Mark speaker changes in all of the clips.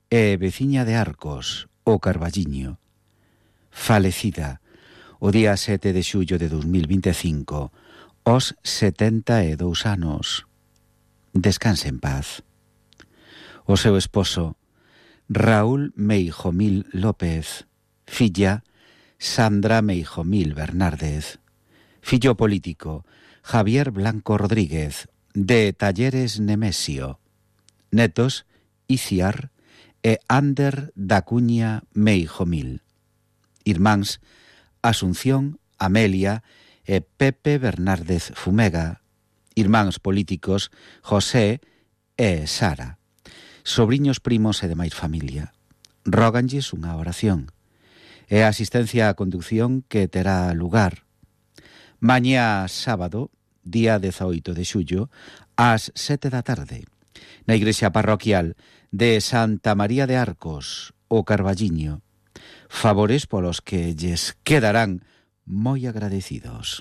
Speaker 1: e veciña de Arcos, o Carballiño. Falecida o día 7 de xullo de 2025, aos 72 anos. Descanse en paz. O seu esposo, Raúl Meijomil López, filla, Sandra Meijomil Bernárdez, fillo político, Javier Blanco Rodríguez, de Talleres Nemesio, netos, Iciar e Ander da Cuña Meijomil, irmáns, Asunción, Amelia e Pepe Bernárdez Fumega, irmáns políticos, José e Sara, sobriños primos e demais familia. Róganlles unha oración e a asistencia á conducción que terá lugar mañá sábado, día 18 de xullo, ás 7 da tarde, na igrexa parroquial de Santa María de Arcos, o Carballiño, favores polos que lles quedarán moi agradecidos.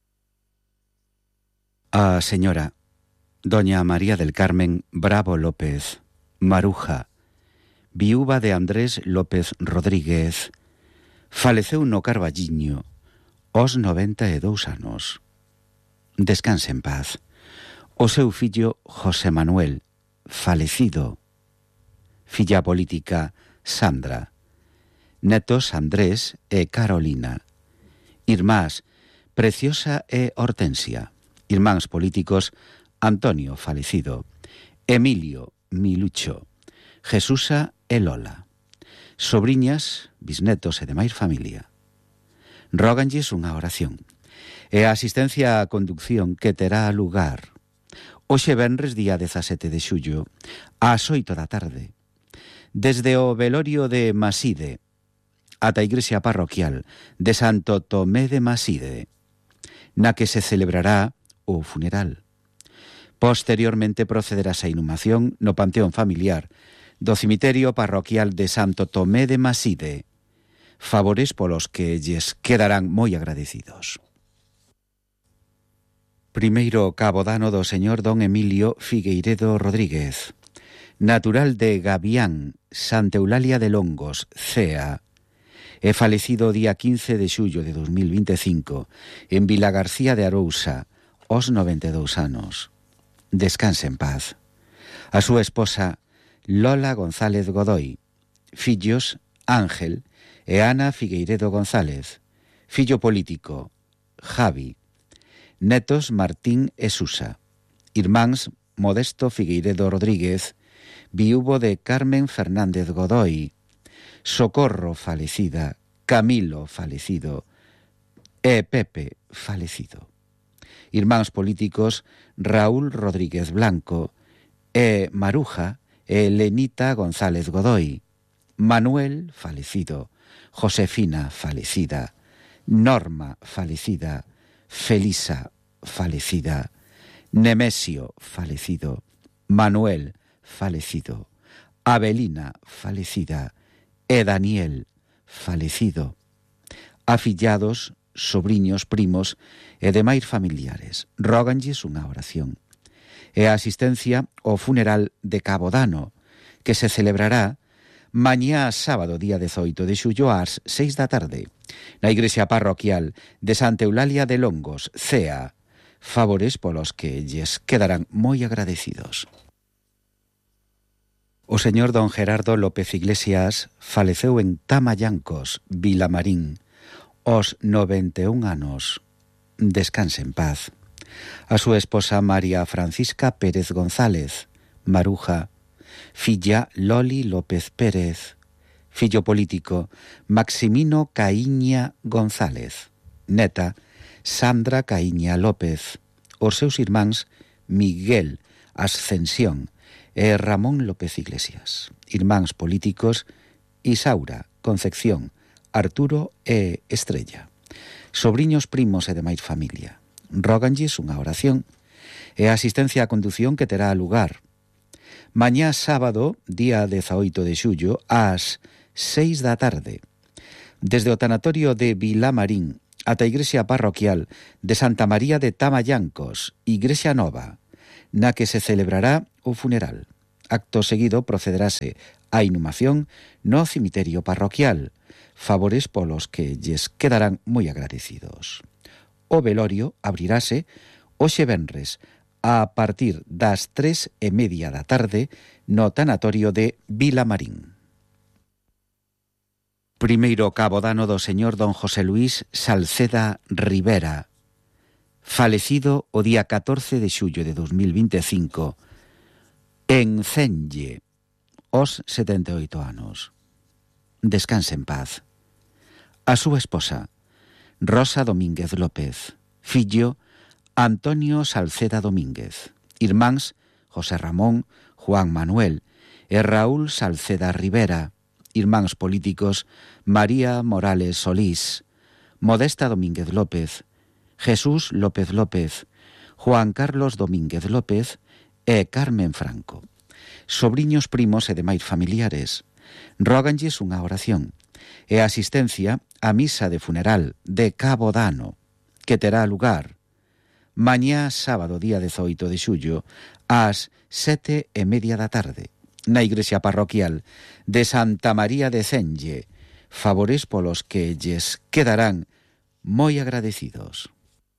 Speaker 1: A señora doña María del Carmen Bravo López Maruja, viúva de Andrés López Rodríguez, faleceu no Carballiño aos 92 anos. Descanse en paz. O seu fillo José Manuel, falecido. Filla política Sandra. Netos Andrés e Carolina. Irmás Preciosa e Hortensia. Irmáns políticos Antonio, falecido. Emilio, Milucho. Jesusa e Lola. Sobriñas, bisnetos e demais familia. Róganlles unha oración e a asistencia á conducción que terá lugar hoxe venres día 17 de xullo ás 8 da tarde desde o velorio de Maside ata a igrexa parroquial de Santo Tomé de Maside, na que se celebrará o funeral. Posteriormente procederase a inhumación no panteón familiar do cemiterio parroquial de Santo Tomé de Maside, favores polos que lles quedarán moi agradecidos. Primeiro cabodano do señor don Emilio Figueiredo Rodríguez, natural de Gavián, Santa Eulalia de Longos, Cea, e falecido o día 15 de xullo de 2025 en Vilagarcía de Arousa, aos 92 anos. Descanse en paz. A súa esposa, Lola González Godoy, fillos Ángel e Ana Figueiredo González, fillo político Javi, netos Martín e Susa, irmáns Modesto Figueiredo Rodríguez, viúvo de Carmen Fernández Godoy, Socorro falecida, Camilo falecido e Pepe falecido. Irmáns políticos Raúl Rodríguez Blanco e Maruja e Lenita González Godoy, Manuel falecido, Josefina falecida, Norma falecida, Felisa falecida, Nemesio falecido, Manuel falecido, Abelina falecida e Daniel falecido. Afillados, sobriños, primos e demais familiares, róganlles unha oración e a asistencia ao funeral de Cabodano, que se celebrará mañá sábado, día 18 de xullo, ás 6 da tarde, na igrexa parroquial de Santa Eulalia de Longos, Cea, favores polos que lles quedarán moi agradecidos. O señor don Gerardo López Iglesias faleceu en Tamallancos, Vilamarín, aos 91 anos. Descanse en paz. A súa esposa María Francisca Pérez González, Maruja, filla Loli López Pérez, fillo político Maximino Caíña González, neta Sandra Caíña López, os seus irmáns Miguel Ascensión e Ramón López Iglesias, irmáns políticos Isaura, Concepción, Arturo e Estrella, sobriños, primos e demais familia. Róganlles unha oración e a asistencia á condución que terá lugar mañá sábado, día 18 de xullo, ás 6 da tarde, desde o tanatorio de Vilamarín ata a igrexa parroquial de Santa María de Tamallancos, Igrexa Nova, na que se celebrará o funeral. Acto seguido procederase a inhumación no cemiterio parroquial, favores polos que lles quedarán moi agradecidos. O velorio abrirase hoxe venres a partir das 3:30 da tarde no tanatorio de Vilamarín. Primeiro cabo dano do señor don José Luís Salceda Rivera, falecido o día 14 de xullo de 2025, en Cenlle, aos 78 anos. Descanse en paz. A súa esposa, Rosa Domínguez López, fillo Antonio Salceda Domínguez, irmáns José Ramón, Juan Manuel e Raúl Salceda Rivera, irmáns políticos María Morales Solís, Modesta Domínguez López, Jesús López López, Juan Carlos Domínguez López e Carmen Franco. Sobriños, primos e demais familiares róganlles unha oración e asistencia á misa de funeral de Cabo Dano, que terá lugar mañá sábado día 18 de xullo ás 7:30 da tarde na igrexa parroquial de Santa María de Cenlle, favores polos que lles quedarán moi agradecidos.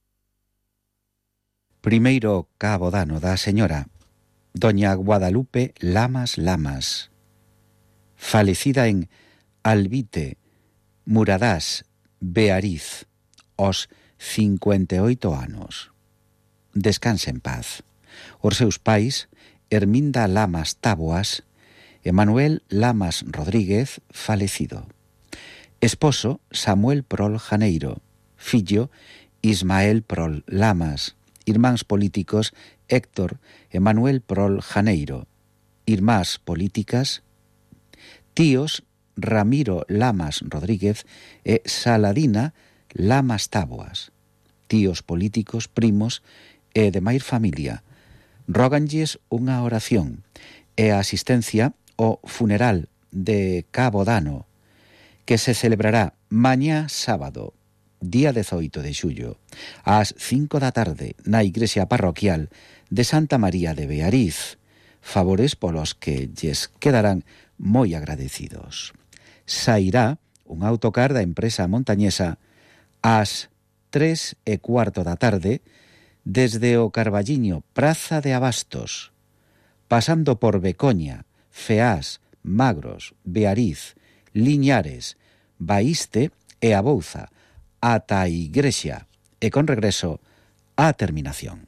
Speaker 1: Primeiro cabo dano da señora doña Guadalupe Lamas Lamas, falecida en Albite, Muradás, Beariz, aos 58 anos. Descanse en paz. Os seus pais, Herminda Lamas Táboas e Manuel Lamas Rodríguez, falecido. Esposo, Samuel Prol Janeiro. Fillo, Ismael Prol Lamas. Irmáns políticos, Héctor e Manuel Prol Janeiro. Irmás políticas, tíos, Ramiro Lamas Rodríguez e Saladina Lamas Táboas. Tíos políticos, primos e demais familia róganlles unha oración e a asistencia ao funeral de Cabo Dano, que se celebrará mañá sábado, día 18 de xullo, ás 5 da tarde na igrexa parroquial de Santa María de Beariz, favores polos que lles quedarán moi agradecidos. Sairá un autocar da empresa montañesa ás 3:15 da tarde desde o Carballiño Praza de Abastos, pasando por Becoña, Feás, Magros, Beariz, Liñares, Baíste e Abouza, ata a igrexa e con regreso á terminación.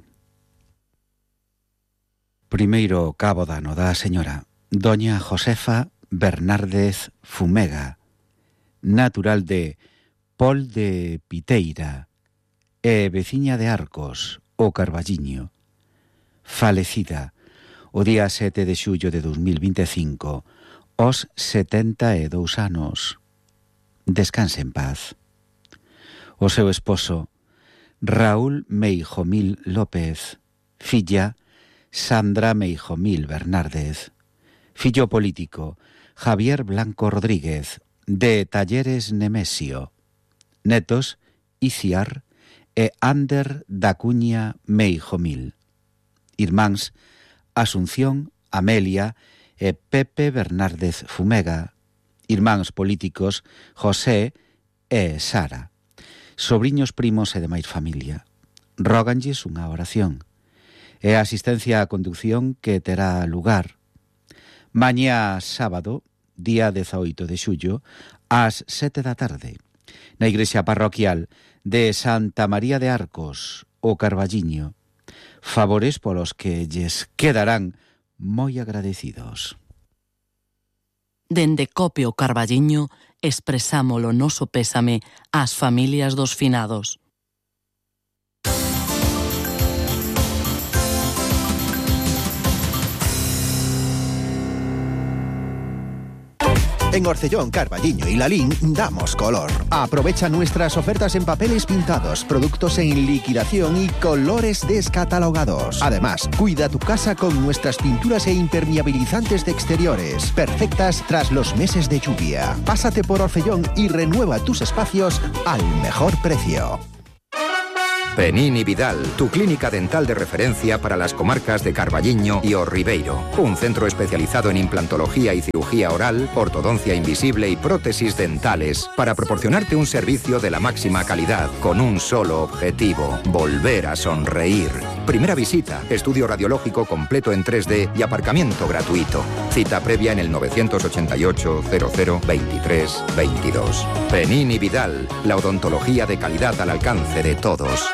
Speaker 1: Primeiro cabo dano da señora doña Josefa Bernárdez Fumega, natural de Pol de Piteira e veciña de Arcos, o Carballiño, falecida o día 7 de xullo de 2025, aos 72 anos. Descanse en paz. O seu esposo, Raúl Meijomil López, filla, Sandra Meijomil Bernárdez, fillo político, Javier Blanco Rodríguez, de Talleres Nemesio, netos, Iciar e Ander da Cuña Meijomil, irmáns, Asunción, Amelia e Pepe Bernárdez Fumega, irmáns políticos, José e Sara, sobriños, primos e demais familia, róganlles unha oración e a asistencia á conducción que terá lugar mañá sábado, día 18 de xullo, ás 7 da tarde, na igrexa parroquial de Santa María de Arcos, o Carballiño, favores polos que lles quedarán moi agradecidos.
Speaker 2: Dende Cope o Carballiño expresamos o noso pésame ás familias dos finados.
Speaker 3: En Orcellón, Carballiño y Lalín damos color. Aprovecha nuestras ofertas en papeles pintados, productos en liquidación y colores descatalogados. Además, cuida tu casa con nuestras pinturas e impermeabilizantes de exteriores, perfectas tras los meses de lluvia. Pásate por Orcellón y renueva tus espacios al mejor precio.
Speaker 4: Penín y Vidal, tu clínica dental de referencia para las comarcas de Carballiño y O Ribeiro. Un centro especializado en implantología y cirugía oral, ortodoncia invisible y prótesis dentales para proporcionarte un servicio de la máxima calidad con un solo objetivo: volver a sonreír. Primera visita, estudio radiológico completo en 3D y aparcamiento gratuito. Cita previa en el 988 00 23 22. Penín y Vidal, la odontología de calidad al alcance de todos.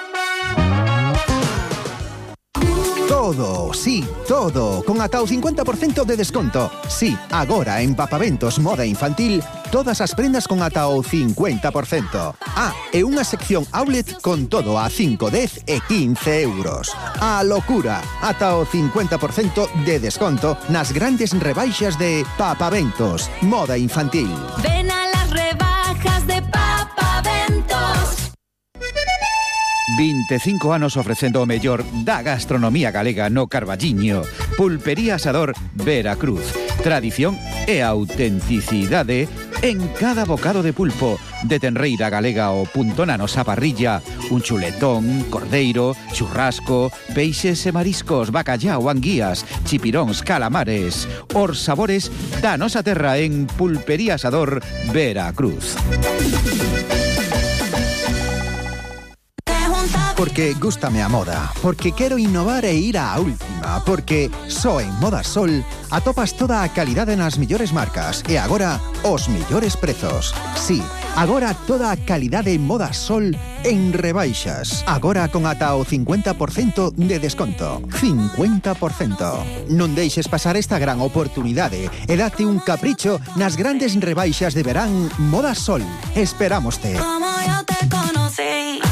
Speaker 3: Todo, sí, todo, con ata o 50% de desconto. Sí, agora en Papaventos Moda Infantil, todas as prendas con ata o 50%. E unha sección outlet con todo a 5, 10 e 15 euros. A locura, ata o 50% de desconto nas grandes rebaixas de Papaventos Moda Infantil.
Speaker 5: Ven a las rebajas de Papaventos.
Speaker 1: 25 anos ofrecendo o mellor da gastronomía galega no Carballiño. Pulpería Asador Veracruz. Tradición e autenticidade en cada bocado de pulpo. De tenreira galega o punto na nosa parrilla. Un chuletón, cordeiro, churrasco, peixes e mariscos, bacallao, anguías, chipiróns, calamares. Os sabores da nosa terra en Pulpería Asador Veracruz.
Speaker 3: Porque gústame a moda, porque quero innovar e ir á última, porque só en Moda Sol atopas toda a calidade nas mellores marcas e agora os mellores prezos. Sí, agora toda a calidade en Moda Sol en rebaixas. Agora con ata o 50% de desconto. 50%. Non deixes pasar esta gran oportunidade e date un capricho nas grandes rebaixas de verán Moda Sol. Esperámoste.
Speaker 5: Como yo te conocí.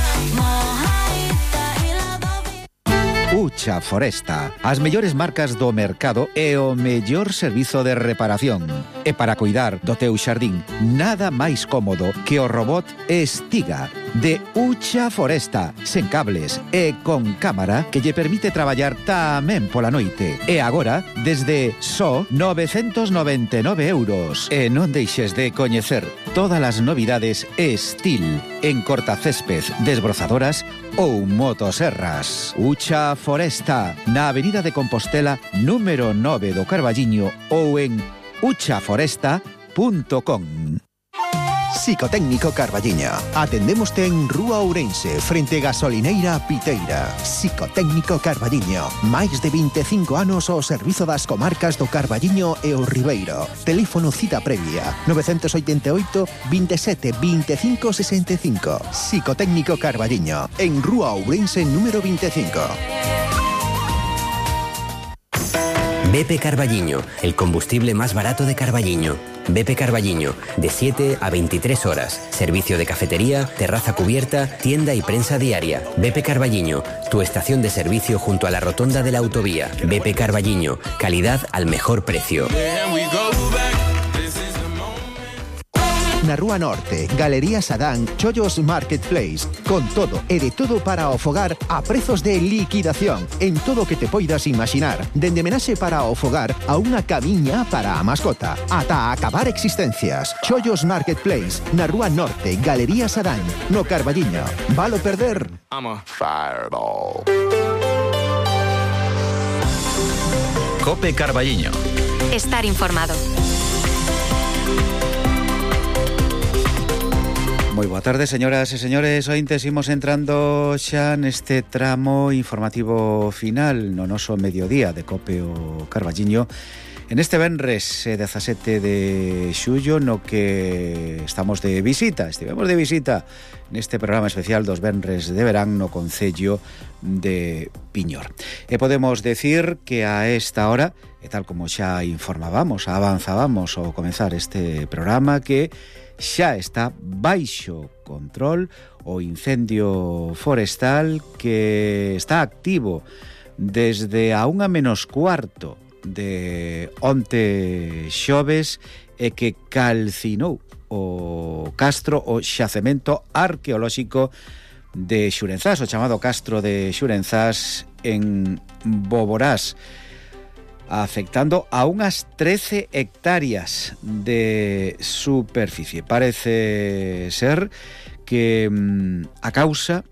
Speaker 1: Ucha Foresta, as mellores marcas do mercado e o mellor servizo de reparación. E para cuidar do teu xardín, nada máis cómodo que o robot Estiga de Ucha Foresta, sen cables e con cámara que lle permite traballar tamén pola noite. E agora, desde só 999 euros. E non deixes de coñecer todas as novidades Estil en cortacésped, desbrozadoras ou motoserras. Ucha Foresta, na Avenida de Compostela, número 9 do Carballiño ou en uchaforesta.com.
Speaker 3: Psicotécnico Carballiño. Atendémoste en Rúa Ourense, frente Gasolineira Piteira. Psicotécnico Carballiño. Máis de 25 anos ao servizo das comarcas do Carballiño e o Ribeiro. Teléfono cita previa 988 27 25 65. Psicotécnico Carballiño. En Rúa Ourense número 25.
Speaker 6: BP Carballiño, el combustible más barato de Carballiño. BP Carballiño, de 7 a 23 horas. Servicio de cafetería, terraza cubierta, tienda y prensa diaria. BP Carballiño, tu estación de servicio junto a la rotonda de la autovía. BP Carballiño, calidad al mejor precio.
Speaker 3: Na Rúa Norte, Galería Sadán, Chollos Marketplace. Con todo e de todo para o fogar a prezos de liquidación en todo o que te poidas imaginar. Dende menaxe para o fogar a unha camiña para a mascota. Ata acabar existencias. Chollos Marketplace, na Rúa Norte, Galería Sadán, no Carballiño. Valo perder?
Speaker 7: I'm a fireball.
Speaker 8: Cope Carballiño.
Speaker 9: Estar informado.
Speaker 1: Moi boa tarde, señoras e señores. Ointes imos entrando xa neste tramo informativo final no noso mediodía de Cope o Carballiño. En este venres 17 de xullo, no que estamos de visita, estivemos de visita neste programa especial dos venres de verán no concello de Piñor. E podemos decir que a esta hora, e tal como xa informábamos, avanzábamos ao comenzar este programa, que xa está baixo control o incendio forestal que está activo desde a 1:15 de onte xoves e que calcinou o castro, o xacemento arqueolóxico de Xurenzás, o chamado Castro de Xurenzás en Boborás, afectando a unhas 13 hectáreas de superficie. Parece ser que a causa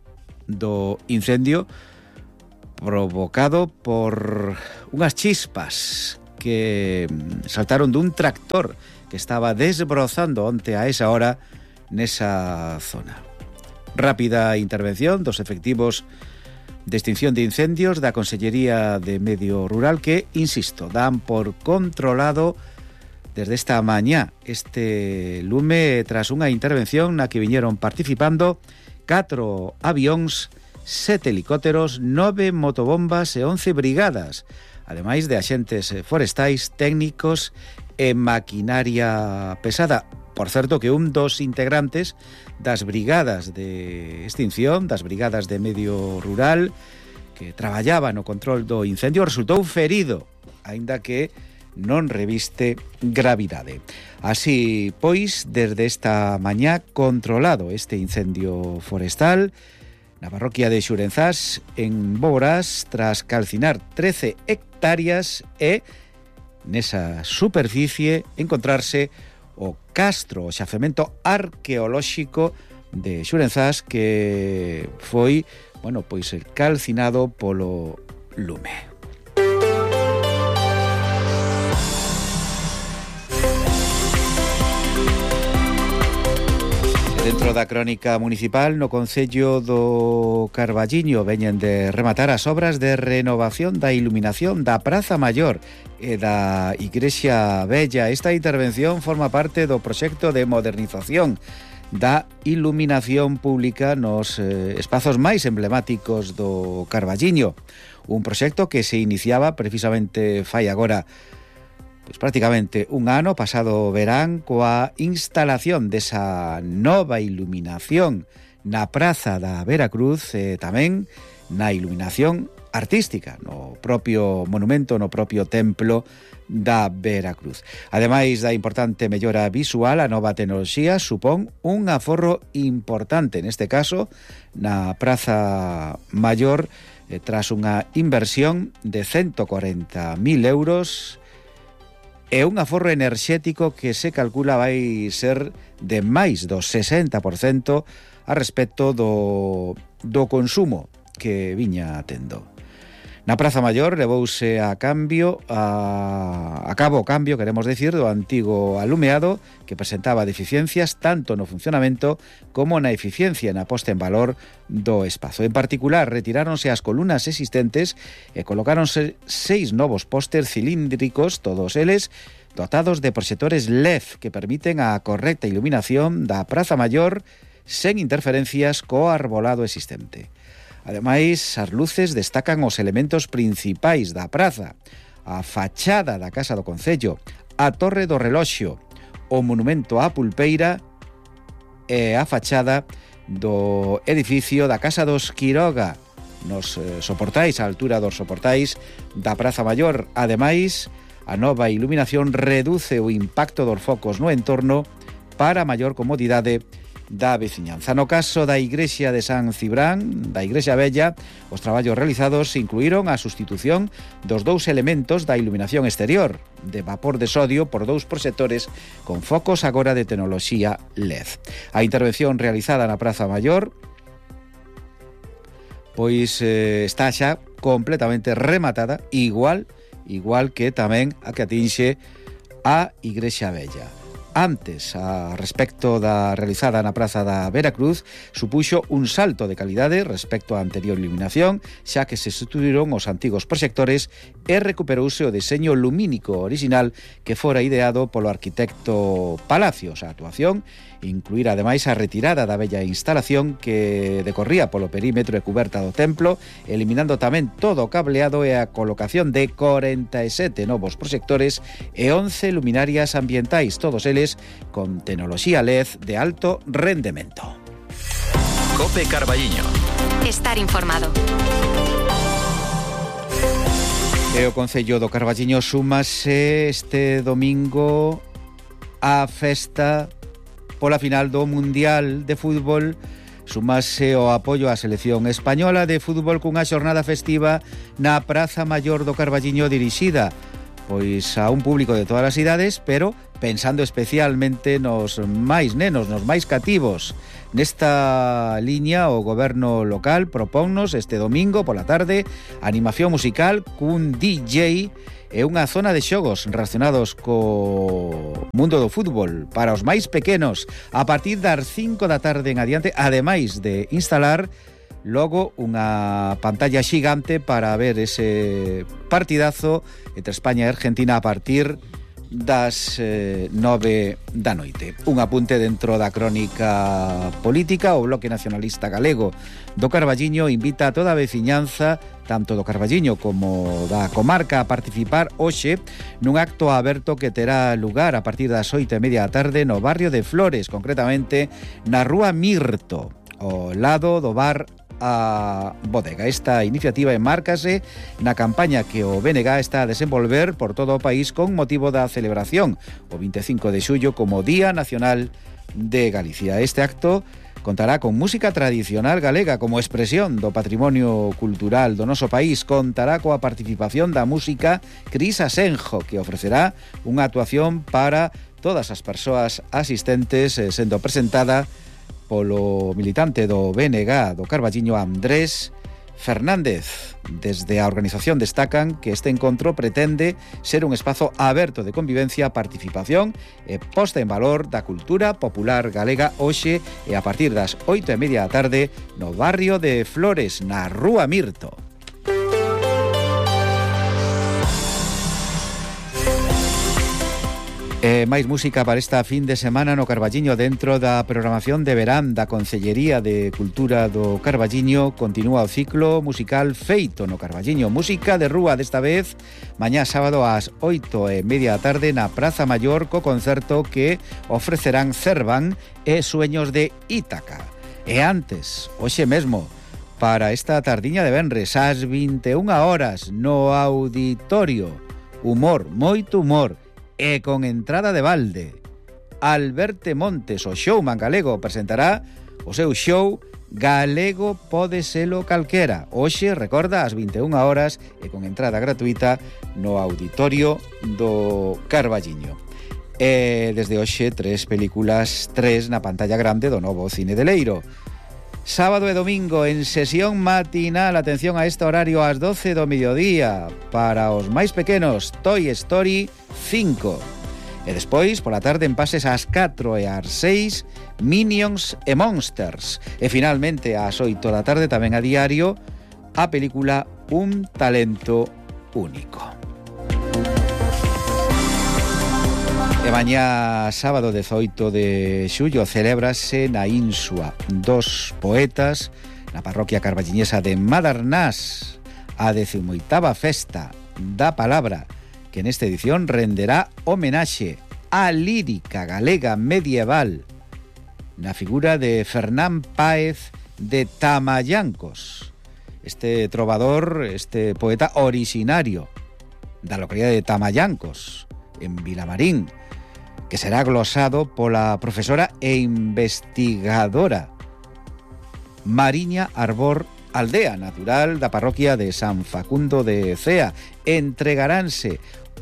Speaker 1: do incendio provocado por unhas chispas que saltaron dun tractor que estaba desbrozando onte a esa hora nesa zona. Rápida intervención dos efectivos de extinción de incendios da Consellería de Medio Rural que, insisto, dan por controlado desde esta mañá este lume tras unha intervención na que viñeron participando 4 avións, 7 helicópteros, 9 motobombas e 11 brigadas, ademais de axentes forestais, técnicos e maquinaria pesada. Por certo que un dos integrantes das brigadas de extinción, das brigadas de medio rural, que traballaba no control do incendio, resultou ferido, aínda que non reviste gravidade. Así, pois, desde esta mañá controlado este incendio forestal na parroquia de Xurenzás, en Boborás, tras calcinar 13 hectáreas e nesa superficie encontrarse o castro, o xacemento arqueolóxico de Xurenzás que foi, pois calcinado polo lume. Dentro da crónica municipal, no Concello do Carballiño veñen de rematar as obras de renovación da iluminación da Praza Maior e da Igrexa Bella. Esta intervención forma parte do proxecto de modernización da iluminación pública nos espazos máis emblemáticos do Carballiño. Un proxecto que se iniciaba precisamente fai agora pois prácticamente un ano, pasado verán, coa instalación desa nova iluminación na Praza da Veracruz e tamén na iluminación artística, no propio monumento, no propio templo da Veracruz. Ademais da importante mellora visual, a nova tecnoloxía supón un aforro importante, neste caso, na Praza Maior, tras unha inversión de 140.000 euros, e un aforro enerxético que se calcula vai ser de máis do 60% a respecto do consumo que viña tendo. Na Praza Maior levouse a cabo o cambio, queremos decir, do antigo alumeado que presentaba deficiencias tanto no funcionamento como na eficiencia na posta en valor do espazo. En particular, retiráronse as columnas existentes e colocáronse 6 novos pósters cilíndricos, todos eles dotados de proxectores LED que permiten a correcta iluminación da Praza Maior sen interferencias co arbolado existente. Ademais, as luces destacan os elementos principais da praza, a fachada da Casa do Concello, a Torre do Reloxo, o monumento á Pulpeira e a fachada do edificio da Casa dos Quiroga, nos soportais, a altura dos soportais da Praza Maior. Ademais, a nova iluminación reduce o impacto dos focos no entorno para maior comodidade da veciñanza. No caso da Igrexa de San Cibrán, da Igrexa Bella, os traballos realizados incluíron a sustitución dos 2 elementos da iluminación exterior, de vapor de sodio por 2 proxectores con focos agora de tecnoloxía LED. A intervención realizada na Praza Maior pois está xa completamente rematada, igual que tamén a que atinxe a Igrexa Bella. Antes, a respecto da realizada na Praza da Veracruz, supuxo un salto de calidade respecto á anterior iluminación, xa que se substituíron os antigos proxectores e recuperouse o deseño lumínico original que fora ideado polo arquitecto Palacios. A actuación incluíra ademais a retirada da bella instalación que decorría polo perímetro e cuberta do templo, eliminando tamén todo o cableado e a colocación de 47 novos proxectores e 11 luminarias ambientais, todos eles con tecnoloxía LED de alto rendemento.
Speaker 8: COPE Carballiño.
Speaker 5: Estar informado.
Speaker 1: E o Concello do Carballiño súmase este domingo á festa pola final do Mundial de Fútbol. Súmase o apoio á selección española de fútbol cunha xornada festiva na Praza Maior do Carballiño dirixida pois a un público de todas as idades, pero pensando especialmente nos máis nenos, nos máis cativos. Nesta liña, o goberno local proponnos este domingo pola tarde animación musical cun DJ e unha zona de xogos relacionados co mundo do fútbol para os máis pequenos a partir das 5 da tarde en adiante, ademais de instalar logo unha pantalla xigante para ver ese partidazo entre España e Argentina a partir das 9 da noite. Un apunte dentro da crónica política. O Bloque Nacionalista Galego do Carballiño invita a toda a veciñanza, tanto do Carballiño como da comarca, a participar hoxe nun acto aberto que terá lugar a partir das 8:30 da tarde no barrio de Flores, concretamente na Rúa Mirto, ao lado do bar a Bodega. Esta iniciativa enmárcase na campaña que o BNG está a desenvolver por todo o país con motivo da celebración o 25 de xullo como Día Nacional de Galicia. Este acto contará con música tradicional galega como expresión do patrimonio cultural do noso país. Contará coa participación da música Cris Asenjo, que ofrecerá unha actuación para todas as persoas asistentes, sendo presentada polo militante do BNG do Carballiño, Andrés Fernández. Desde a organización destacan que este encontro pretende ser un espazo aberto de convivencia, participación e posta en valor da cultura popular galega hoxe e a partir das 8:30 da tarde no barrio de Flores, na Rúa Mirto. Máis música para esta fin de semana no Carballiño. Dentro da programación de verán da Concellería de Cultura do Carballiño continúa o ciclo musical feito no Carballiño. Música de rúa, desta vez mañá sábado ás 8:30 da tarde na Praza Maior, co concerto que ofrecerán Cervan e Sueños de Ítaca. E antes, hoxe mesmo, para esta tardiña de venres ás 21 horas no Auditorio, humor, moito humor e con entrada de balde, Alberto Montes, o showman galego, presentará o seu show Galego Pode Selo Calquera. Hoxe, recorda, ás 21 horas e con entrada gratuita no Auditorio do Carballiño. E desde hoxe 3 películas, 3 na pantalla grande do novo Cine de Leiro. Sábado e domingo en sesión matinal, atención a este horario, ás 12 do mediodía, para os máis pequenos, Toy Story 5. E despois, pola tarde, en pases ás 4 e ás 6, Minions e Monsters. E finalmente, ás 8 da tarde, tamén a diario, a película Un Talento Único. E mañá, sábado 18 de xullo, celébrase na Insua dos poetas na parroquia carballiñesa de Madernás a 18ª festa da palabra, que nesta edición renderá homenaxe á lírica galega medieval na figura de Fernán Páez de Tamallancos. Este trovador, este poeta originario da localidade de Tamallancos, en Vilamarín, que será glosado pola profesora e investigadora Mariña Arbor Aldea, natural da parroquia de San Facundo de Cea. Entregaránse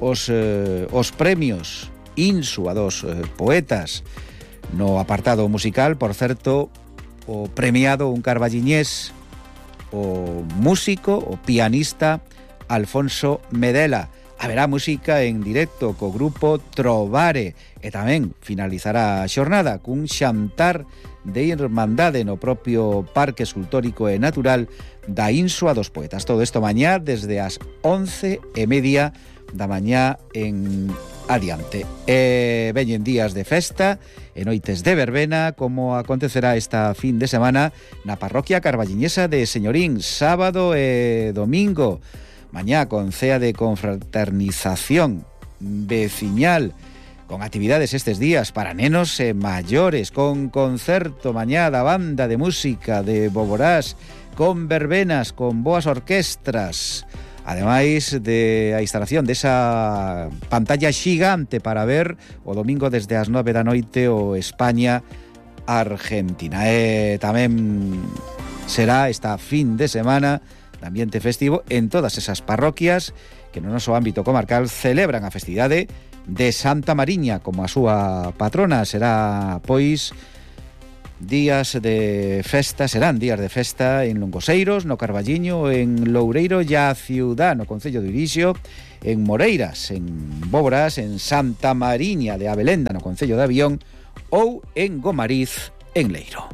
Speaker 1: os premios Insua dos poetas no apartado musical. Por certo, o premiado, un carballiñés, o músico, o pianista Alfonso Medela. Haberá música en directo co grupo Trovare e tamén finalizará a xornada cun xantar de irmandade no propio Parque Escultórico e Natural da Insua dos Poetas. Todo isto mañá desde as 11:30 da mañá en adiante. E veñen días de festa e noites de verbena, como acontecerá esta fin de semana na parroquia carballiñesa de Señorín, sábado e domingo. Mañá con cea de confraternización veciñal, con actividades estes días para nenos e maiores, con concerto mañá da banda de música de Boborás, con verbenas, con boas orquestras, ademais de a instalación desa pantalla xigante para ver o domingo desde as 9 da noite o España-Argentina. E tamén será esta fin de semana de ambiente festivo en todas esas parroquias que no noso ámbito comarcal celebran a festividade de Santa Mariña como a súa patrona. Será, pois, serán días de festa en Longoseiros, no Carballiño, en Loureiro e a Ciudad, no concello de Irixio, en Moreiras, en Bóboras, en Santa Mariña de Abelenda, no concello de Avión, ou en Gomariz, en Leiro.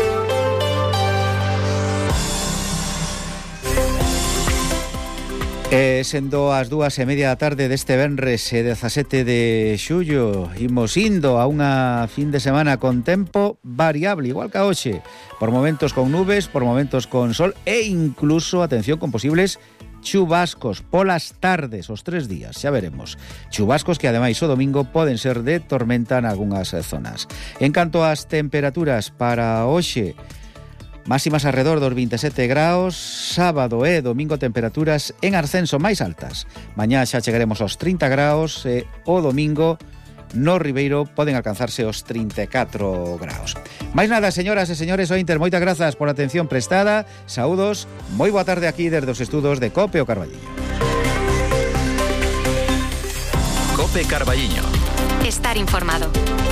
Speaker 1: Sendo as 2:30 da tarde deste venres 17 de xullo, imos indo a unha fin de semana con tempo variable, igual que a hoxe, por momentos con nubes, por momentos con sol e incluso, atención, con posibles chubascos polas tardes, os 3 días, xa veremos. Chubascos que ademais o domingo poden ser de tormenta en algunhas zonas. En canto ás temperaturas para hoxe, máximas alrededor dos 27 graus, sábado e domingo temperaturas en ascenso máis altas. Mañá xa chegaremos aos 30 graus e o domingo no Ribeiro poden alcanzarse os 34 graus. Máis nada, señoras e señores ointer, moitas grazas por a atención prestada. Saúdos, moi boa tarde aquí desde os estudos de COPE o Carballiño.
Speaker 8: COPE Carballiño.
Speaker 5: Estar informado.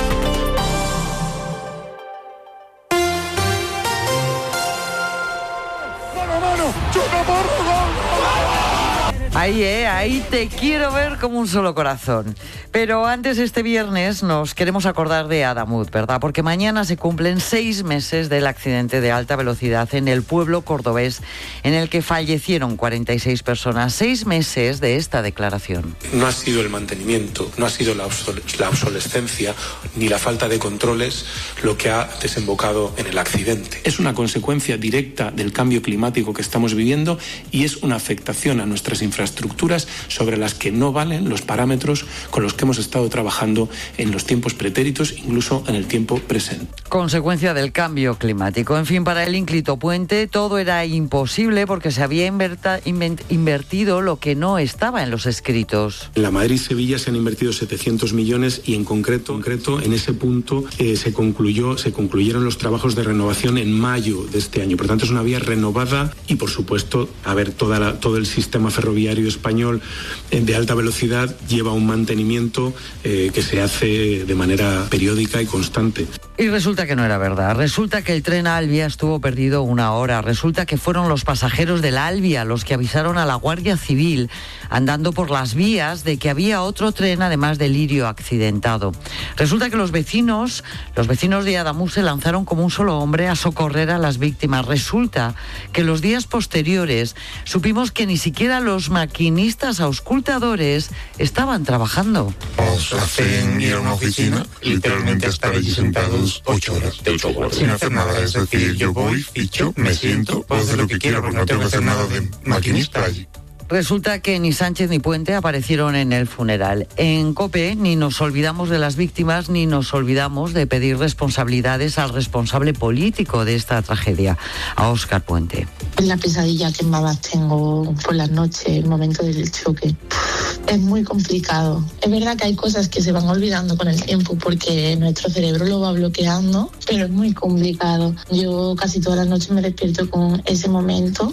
Speaker 9: Ahí te quiero ver como un solo corazón. Pero antes, este viernes nos queremos acordar de Adamut, ¿verdad? Porque mañana se cumplen 6 meses del accidente de alta velocidad en el pueblo cordobés en el que fallecieron 46 personas. 6 meses de esta declaración.
Speaker 10: No ha sido el mantenimiento, no ha sido la obsolescencia ni la falta de controles lo que ha desembocado en el accidente. Es una consecuencia directa del cambio climático que estamos viviendo y es una afectación a nuestras infraestructuras sobre las que no valen los parámetros con los que hemos estado trabajando en los tiempos pretéritos, incluso en el tiempo presente.
Speaker 9: Consecuencia del cambio climático. En fin, para el ínclito puente todo era imposible porque se había invertido lo que no estaba en los escritos.
Speaker 10: En la Madrid-Sevilla se han invertido 700 millones y en concreto en ese punto se concluyeron los trabajos de renovación en mayo de este año. Por tanto, es una vía renovada y, por supuesto, todo el sistema ferroviario español de alta velocidad lleva un mantenimiento que se hace de manera periódica y constante.
Speaker 9: Y resulta que no era verdad. Resulta que el tren Albia estuvo perdido 1 hora. Resulta que fueron los pasajeros del Albia los que avisaron a la Guardia Civil andando por las vías de que había otro tren además de Lirio accidentado. Resulta que los vecinos de Adamut se lanzaron como un solo hombre a socorrer a las víctimas. Resulta que los días posteriores supimos que ni siquiera los maquinistas auscultadores estaban trabajando.
Speaker 11: Nos hacen ir a una oficina, literalmente a estar allí sentados 8 horas. Sin hacer nada, es decir, yo voy, ficho, me siento, puedo hacer lo que quiera porque no tengo que hacer nada de maquinista allí.
Speaker 9: Resulta que ni Sánchez ni Puente aparecieron en el funeral. En COPE ni nos olvidamos de las víctimas ni nos olvidamos de pedir responsabilidades al responsable político de esta tragedia, a Óscar Puente.
Speaker 12: La pesadilla que más tengo por las noches, el momento del choque. Es muy complicado. Es verdad que hay cosas que se van olvidando con el tiempo porque nuestro cerebro lo va bloqueando, pero es muy complicado. Yo casi todas las noches me despierto con ese momento.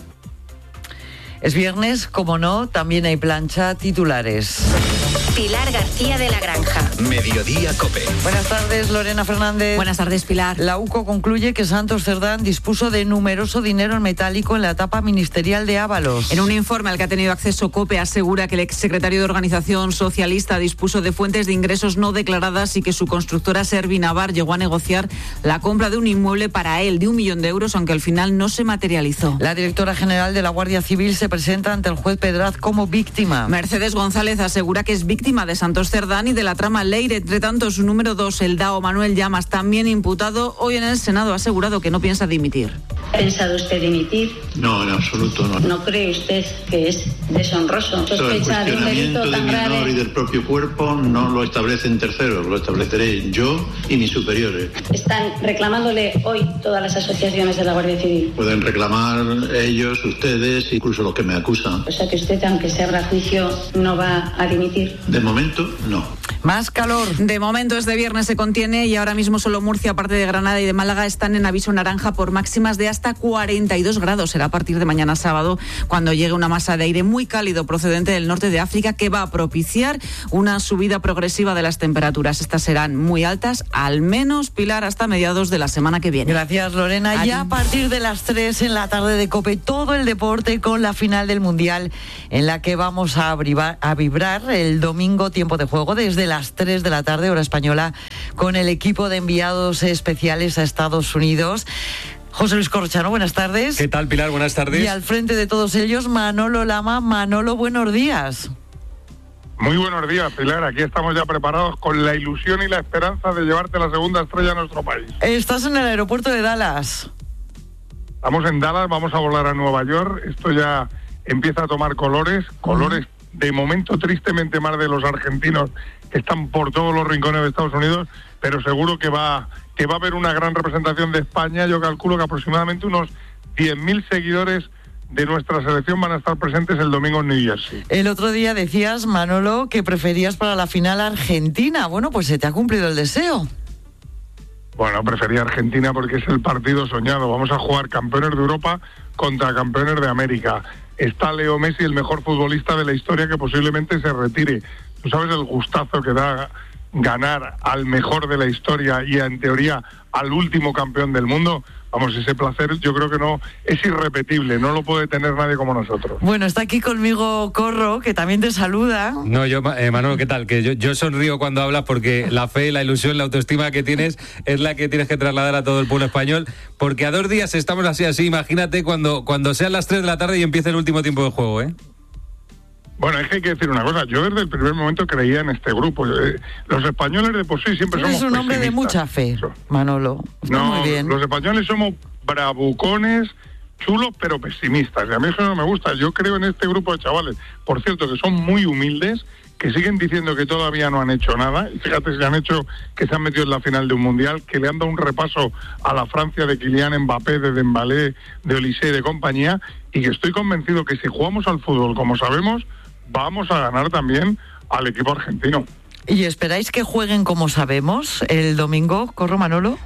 Speaker 9: Es viernes, como no, también hay plancha, titulares.
Speaker 5: Pilar García de la Granja.
Speaker 8: Mediodía COPE.
Speaker 9: Buenas tardes, Lorena Fernández.
Speaker 13: Buenas tardes, Pilar.
Speaker 9: La UCO concluye que Santos Cerdán dispuso de numeroso dinero en metálico en la etapa ministerial de Ábalos.
Speaker 13: En un informe al que ha tenido acceso COPE asegura que el exsecretario de Organización Socialista dispuso de fuentes de ingresos no declaradas y que su constructora Servinavar llegó a negociar la compra de un inmueble para él de 1 millón de euros, aunque al final no se materializó.
Speaker 9: La directora general de la Guardia Civil se presenta ante el juez Pedraz como víctima.
Speaker 13: Mercedes González asegura que es víctima de Santos Cerdán y de la trama Leire. Entre tanto, su número 2, el DAO Manuel Llamas, también imputado, hoy en el Senado ha asegurado que no piensa dimitir.
Speaker 14: ¿Ha pensado usted dimitir?
Speaker 11: No, en absoluto no.
Speaker 14: ¿No cree usted que es deshonroso?
Speaker 11: Sospecha de un delito tan grave. El cuestionamiento de mi honor y del propio cuerpo no lo establecen terceros, lo estableceré yo y mis superiores.
Speaker 14: ¿Están reclamándole hoy todas las asociaciones de la Guardia Civil?
Speaker 11: Pueden reclamar ellos, ustedes, incluso los que me acusan.
Speaker 14: O sea que usted, aunque se abra juicio, no va a dimitir.
Speaker 11: De momento, no.
Speaker 9: Más calor.
Speaker 13: De momento este viernes se contiene y ahora mismo solo Murcia, aparte de Granada y de Málaga, están en aviso naranja por máximas de hasta 42 grados. Será a partir de mañana sábado cuando llegue una masa de aire muy cálido procedente del norte de África que va a propiciar una subida progresiva de las temperaturas. Estas serán muy altas, al menos, Pilar, hasta mediados de la semana que viene.
Speaker 9: Gracias, Lorena. Ya a partir de las 3 en la tarde de COPE, todo el deporte con la final del Mundial en la que vamos a vibrar el domingo, tiempo de juego, desde las 3 de la tarde, hora española, con el equipo de enviados especiales a Estados Unidos. José Luis Corrochano, buenas tardes.
Speaker 15: ¿Qué tal, Pilar? Buenas tardes.
Speaker 9: Y al frente de todos ellos, Manolo Lama. Manolo, buenos días.
Speaker 11: Muy buenos días, Pilar. Aquí estamos ya preparados con la ilusión y la esperanza de llevarte la segunda estrella a nuestro país.
Speaker 9: Estás en el aeropuerto de Dallas.
Speaker 11: Estamos en Dallas, vamos a volar a Nueva York. Esto ya empieza a tomar colores de momento tristemente más de los argentinos que están por todos los rincones de Estados Unidos, pero seguro que va a haber una gran representación de España. Yo calculo que aproximadamente unos 10.000 seguidores de nuestra selección van a estar presentes el domingo en New Jersey.
Speaker 9: El otro día decías, Manolo, que preferías para la final Argentina. Bueno, pues se te ha cumplido el deseo.
Speaker 11: Bueno, prefería Argentina porque es el partido soñado. Vamos a jugar campeones de Europa contra campeones de América. Está Leo Messi, el mejor futbolista de la historia, que posiblemente se retire. Tú sabes el gustazo que da ganar al mejor de la historia y en teoría al último campeón del mundo. Vamos, ese placer yo creo que no es irrepetible, no lo puede tener nadie como nosotros.
Speaker 9: Bueno, está aquí conmigo Corro, que también te saluda.
Speaker 15: No, yo, Manolo, ¿qué tal? Que yo sonrío cuando hablas porque la fe, la ilusión, la autoestima que tienes es la que tienes que trasladar a todo el pueblo español, porque a 2 días estamos así, imagínate cuando sean las 3 de la tarde y empiece el último tiempo de juego, ¿eh?
Speaker 11: Bueno, es que hay que decir una cosa, yo desde el primer momento creía en este grupo. Los españoles de por sí siempre somos
Speaker 9: pesimistas. Eres un hombre de mucha fe, Manolo. Está muy bien.
Speaker 11: Los españoles somos bravucones, chulos, pero pesimistas. Y a mí eso no me gusta. Yo creo en este grupo de chavales, por cierto, que son muy humildes, que siguen diciendo que todavía no han hecho nada. Y fíjate si han hecho que se han metido en la final de un mundial, que le han dado un repaso a la Francia de Kylian Mbappé, de Dembélé, de Olise y de compañía, y que estoy convencido que si jugamos al fútbol como sabemos, vamos a ganar también al equipo argentino.
Speaker 9: ¿Y esperáis que jueguen como sabemos el domingo, Corro, Manolo?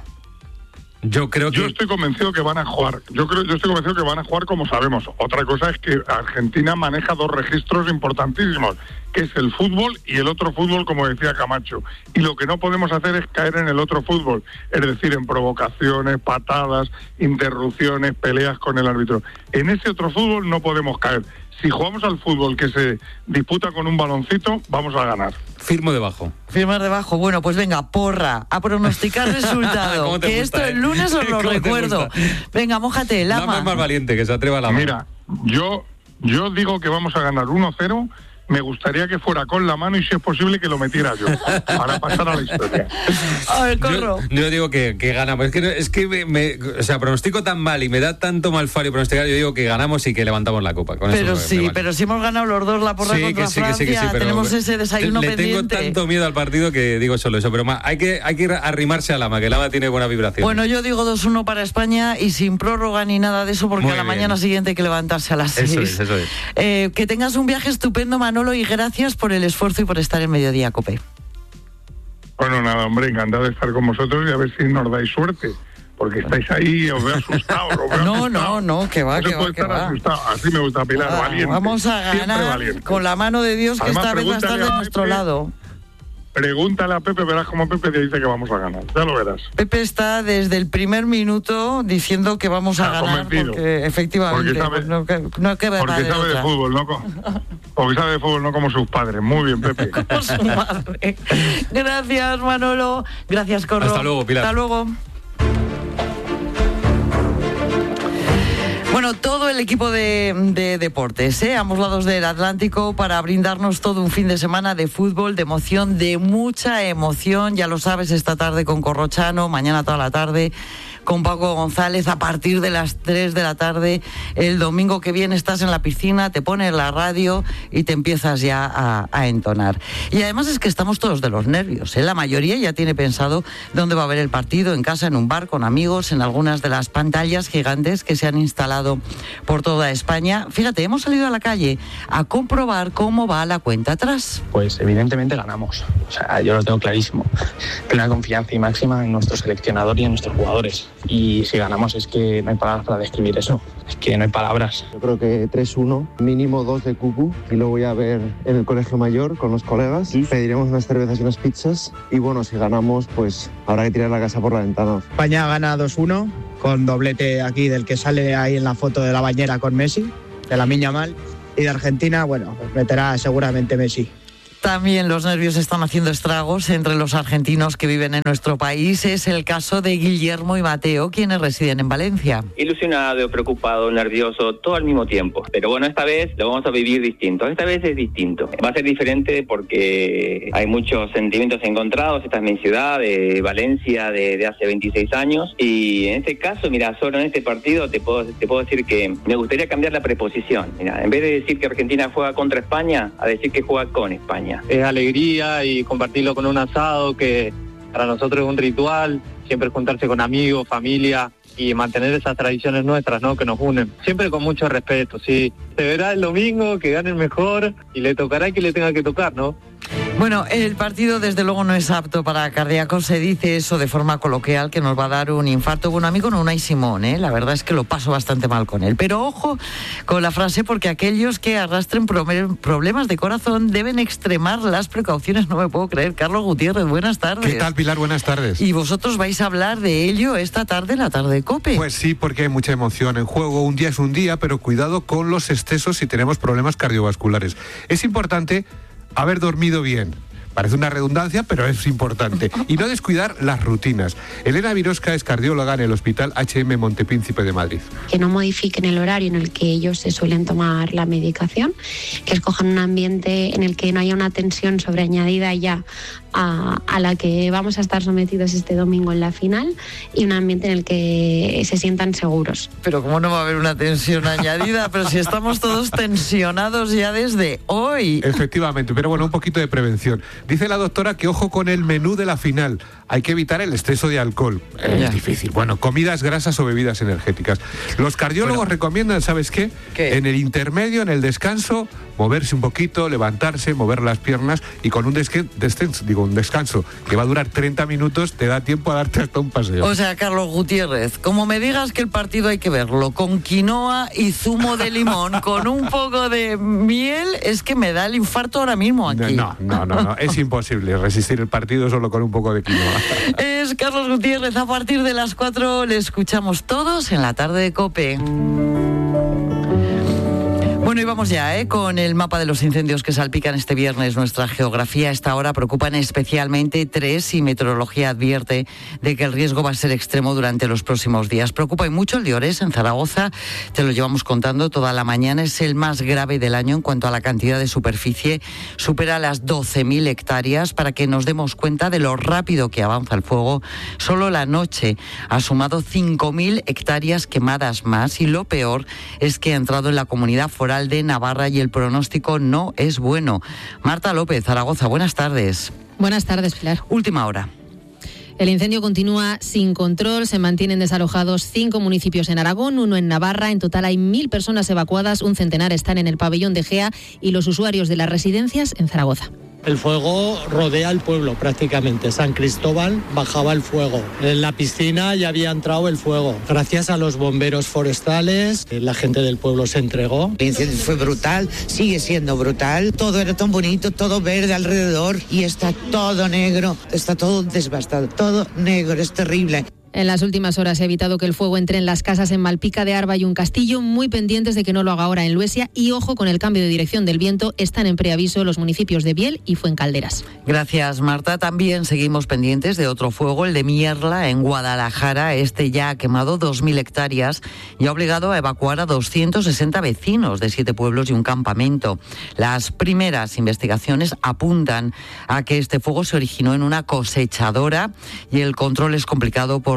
Speaker 11: Yo estoy convencido que van a jugar. Yo estoy convencido que van a jugar como sabemos. Otra cosa es que Argentina maneja 2 registros importantísimos, que es el fútbol y el otro fútbol, como decía Camacho. Y lo que no podemos hacer es caer en el otro fútbol, es decir, en provocaciones, patadas, interrupciones, peleas con el árbitro. En ese otro fútbol no podemos caer. Si jugamos al fútbol que se disputa con un baloncito, vamos a ganar.
Speaker 15: Firmo debajo.
Speaker 9: Firmar debajo. Bueno, pues venga, porra, a pronosticar resultado. Que gusta, esto el lunes os lo recuerdo. Venga, mójate, Lama.
Speaker 15: Lama es más valiente, que se atreva a la mano.
Speaker 11: Mira, yo digo que vamos a ganar 1-0. Me gustaría que fuera con la mano y si es posible que lo metiera yo, para pasar a la historia.
Speaker 9: A ver, Corro.
Speaker 15: Yo digo que ganamos. Es que o sea, pronostico tan mal y me da tanto malfario pronosticar, yo digo que ganamos y que levantamos la copa. Con
Speaker 9: pero
Speaker 15: eso
Speaker 9: sí, vale. Pero si hemos ganado los dos la porra contra Francia, pero tenemos ese desayuno pendiente.
Speaker 15: Le tengo tanto miedo al partido que digo solo eso, pero hay que arrimarse a Lama, que Lama tiene buena vibración.
Speaker 9: Bueno, yo digo 2-1 para España y sin prórroga ni nada de eso, porque muy a la mañana siguiente hay que levantarse a las 6.
Speaker 15: Eso es.
Speaker 9: Que tengas un viaje estupendo, Manolo, y gracias por el esfuerzo y por estar en Mediodía COPE.
Speaker 11: Bueno, nada, hombre, encantado de estar con vosotros y a ver si nos dais suerte, porque estáis ahí, os veo asustados.
Speaker 9: No, que va, que va.
Speaker 11: Así me gusta, Pilar, valiente.
Speaker 9: Vamos a ganar con la mano de Dios, que además, esta vez va a estar de nuestro lado.
Speaker 11: Pregúntale a Pepe, verás cómo Pepe te dice que vamos a ganar, ya lo verás.
Speaker 9: Pepe está desde el primer minuto diciendo que vamos a ganar, porque efectivamente
Speaker 11: porque sabe de fútbol, porque sabe de fútbol, no como sus padres. Muy bien, Pepe.
Speaker 9: Como su madre. Gracias, Manolo. Gracias, Corro.
Speaker 15: Hasta luego, Pilar.
Speaker 9: Hasta luego. Bueno, todo el equipo de deportes, a ambos lados del Atlántico, para brindarnos todo un fin de semana de fútbol, de emoción, de mucha emoción. Ya lo sabes, esta tarde con Corrochano, mañana toda la tarde con Paco González a partir de las 3 de la tarde. El domingo que viene estás en la piscina, te pones la radio y te empiezas ya a entonar. Y además es que estamos todos de los nervios, ¿eh? La mayoría ya tiene pensado dónde va a ver el partido, en casa, en un bar, con amigos, en algunas de las pantallas gigantes que se han instalado por toda España. Fíjate, hemos salido a la calle a comprobar cómo va la cuenta atrás.
Speaker 16: Pues evidentemente ganamos. O sea, yo lo tengo clarísimo. Plena confianza y máxima en nuestro seleccionador y en nuestros jugadores. Y si ganamos es que no hay palabras para describir eso. Es que no hay palabras.
Speaker 17: Yo creo que 3-1, mínimo 2 de cucu. Y lo voy a ver en el colegio mayor con los colegas. Pediremos unas cervezas y unas pizzas. Y bueno, si ganamos, pues habrá que tirar la casa por la ventana.
Speaker 18: España gana 2-1, con doblete aquí del que sale ahí en la foto de la bañera con Messi, de Lamine Yamal. Y de Argentina, bueno, pues meterá seguramente Messi.
Speaker 9: También los nervios están haciendo estragos entre los argentinos que viven en nuestro país. Es el caso de Guillermo y Mateo, quienes residen en Valencia.
Speaker 19: Ilusionado, preocupado, nervioso, todo al mismo tiempo. Pero bueno, esta vez lo vamos a vivir distinto. Esta vez es distinto. Va a ser diferente porque hay muchos sentimientos encontrados. Esta es mi ciudad, de Valencia, de hace 26 años. Y en este caso, mira, solo en este partido te puedo decir que me gustaría cambiar la preposición. Mira, en vez de decir que Argentina juega contra España, a decir que juega con España.
Speaker 16: Es alegría y compartirlo con un asado, que para nosotros es un ritual, siempre juntarse con amigos, familia y mantener esas tradiciones nuestras, ¿no?, que nos unen. Siempre con mucho respeto, sí. Se verá el domingo, que gane el mejor y le tocará que le tenga que tocar, ¿no?
Speaker 9: Bueno, el partido desde luego no es apto para cardíacos, se dice eso de forma coloquial, que nos va a dar un infarto. Bueno, amigo, no Unai Simón, la verdad es que lo paso bastante mal con él. Pero ojo con la frase, porque aquellos que arrastren problemas de corazón deben extremar las precauciones. No me puedo creer. Carlos Gutiérrez, buenas tardes.
Speaker 20: ¿Qué tal, Pilar? Buenas tardes.
Speaker 9: Y vosotros vais a hablar de ello esta tarde en la tarde de COPE.
Speaker 20: Pues sí, porque hay mucha emoción en juego. Un día es un día, pero cuidado con los excesos si tenemos problemas cardiovasculares. Es importante haber dormido bien. Parece una redundancia, pero es importante. Y no descuidar las rutinas. Elena Virosca es cardióloga en el Hospital HM Montepríncipe de Madrid.
Speaker 21: Que no modifiquen el horario en el que ellos se suelen tomar la medicación, que escojan un ambiente en el que no haya una tensión sobreañadida ya a la que vamos a estar sometidos este domingo en la final, y un ambiente en el que se sientan seguros.
Speaker 9: Pero ¿cómo no va a haber una tensión añadida? Pero si estamos todos tensionados ya desde hoy.
Speaker 20: Efectivamente, pero bueno, un poquito de prevención. Dice la doctora que ojo con el menú de la final. Hay que evitar el exceso de alcohol. Es difícil. Bueno, comidas grasas o bebidas energéticas. Los cardiólogos recomiendan, ¿sabes qué? En el intermedio, en el descanso, moverse un poquito, levantarse, mover las piernas, y con un descanso que va a durar 30 minutos, te da tiempo a darte hasta un paseo.
Speaker 9: O sea, Carlos Gutiérrez, como me digas que el partido hay que verlo con quinoa y zumo de limón, con un poco de miel, es que me da el infarto ahora mismo aquí.
Speaker 20: No, es imposible resistir el partido solo con un poco de quinoa.
Speaker 9: Es Carlos Gutiérrez. A partir de las 4 le escuchamos todos en la tarde de COPE. Bueno, y vamos ya con el mapa de los incendios que salpican este viernes nuestra geografía. A esta hora preocupan especialmente 3 y Meteorología advierte de que el riesgo va a ser extremo durante los próximos días. Preocupa y mucho el de Ores, en Zaragoza. Te lo llevamos contando toda la mañana. Es el más grave del año en cuanto a la cantidad de superficie. Supera las 12.000 hectáreas. Para que nos demos cuenta de lo rápido que avanza el fuego, solo la noche ha sumado 5.000 hectáreas quemadas más. Y lo peor es que ha entrado en la comunidad foral de Navarra y el pronóstico no es bueno. Marta López, Zaragoza, buenas tardes.
Speaker 22: Buenas tardes, Pilar.
Speaker 9: Última hora.
Speaker 22: El incendio continúa sin control, se mantienen desalojados 5 municipios en Aragón, 1 en Navarra. En total hay 1.000 personas evacuadas, un centenar están en el pabellón de Gea y los usuarios de las residencias en Zaragoza.
Speaker 23: El fuego rodea el pueblo prácticamente. San Cristóbal bajaba el fuego. En la piscina ya había entrado el fuego. Gracias a los bomberos forestales, la gente del pueblo se entregó.
Speaker 24: El incendio fue brutal, sigue siendo brutal. Todo era tan bonito, todo verde alrededor y está todo negro, está todo devastado, todo negro, es terrible.
Speaker 22: En las últimas horas se ha evitado que el fuego entre en las casas en Malpica de Arba y un Castillo, muy pendientes de que no lo haga ahora en Luesia, y ojo con el cambio de dirección del viento, están en preaviso los municipios de Biel y Fuencalderas.
Speaker 9: Gracias, Marta. También seguimos pendientes de otro fuego, el de Mierla, en Guadalajara. Este ya ha quemado 2.000 hectáreas y ha obligado a evacuar a 260 vecinos de 7 pueblos y un campamento. Las primeras investigaciones apuntan a que este fuego se originó en una cosechadora y el control es complicado por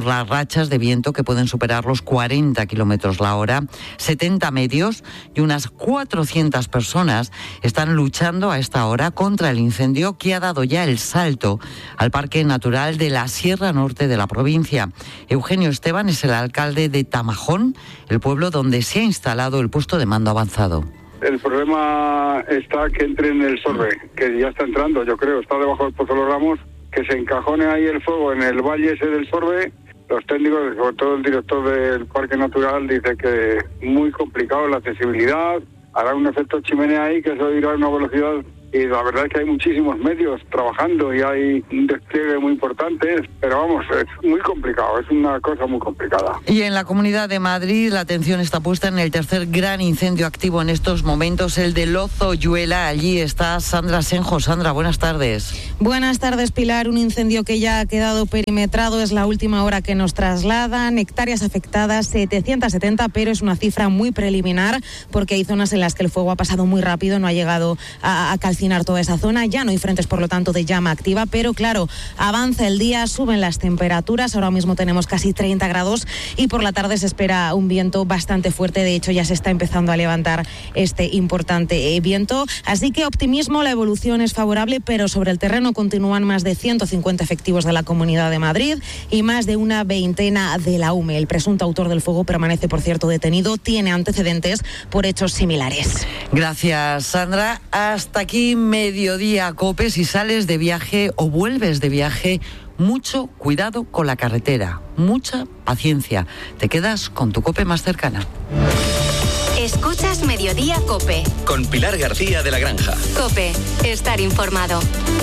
Speaker 9: por las rachas de viento que pueden superar los 40 kilómetros la hora. 70 medios y unas 400 personas están luchando a esta hora contra el incendio que ha dado ya el salto al Parque Natural de la Sierra Norte de la provincia. Eugenio Esteban es el alcalde de Tamajón, el pueblo donde se ha instalado el puesto de mando avanzado.
Speaker 11: El problema está que entre en el Sorbe, que ya está entrando, yo creo, está debajo del Pozo de los Ramos, que se encajone ahí el fuego en el valle ese del Sorbe. Los técnicos, sobre todo el director del Parque Natural, dice que muy complicado la accesibilidad, hará un efecto chimenea ahí que eso irá a una velocidad. Y la verdad es que hay muchísimos medios trabajando y hay un despliegue muy importante, pero vamos, es muy complicado, es una cosa muy complicada.
Speaker 9: Y en la Comunidad de Madrid la atención está puesta en el tercer gran incendio activo en estos momentos, el de Lozoyuela. Allí está Sandra Senjo. Sandra, buenas tardes.
Speaker 2: Buenas tardes, Pilar. Un incendio que ya ha quedado perimetrado, es la última hora que nos trasladan. Hectáreas afectadas, 770, pero es una cifra muy preliminar porque hay zonas en las que el fuego ha pasado muy rápido, no ha llegado a calcinar toda esa zona. Ya no hay frentes, por lo tanto, de llama activa, pero claro, avanza el día, suben las temperaturas. Ahora mismo tenemos casi 30 grados y por la tarde se espera un viento bastante fuerte. De hecho, ya se está empezando a levantar este importante viento. Así que optimismo, la evolución es favorable, pero sobre el terreno continúan más de 150 efectivos de la Comunidad de Madrid y más de una veintena de la UME. El presunto autor del fuego permanece, por cierto, detenido. Tiene antecedentes por hechos similares.
Speaker 9: Gracias, Sandra. Hasta aquí Mediodía Cope. Si sales de viaje o vuelves de viaje, mucho cuidado con la carretera, mucha paciencia. Te quedas con tu Cope más cercana.
Speaker 5: Escuchas Mediodía Cope.
Speaker 8: Con Pilar García de la Granja.
Speaker 5: Cope, estar informado.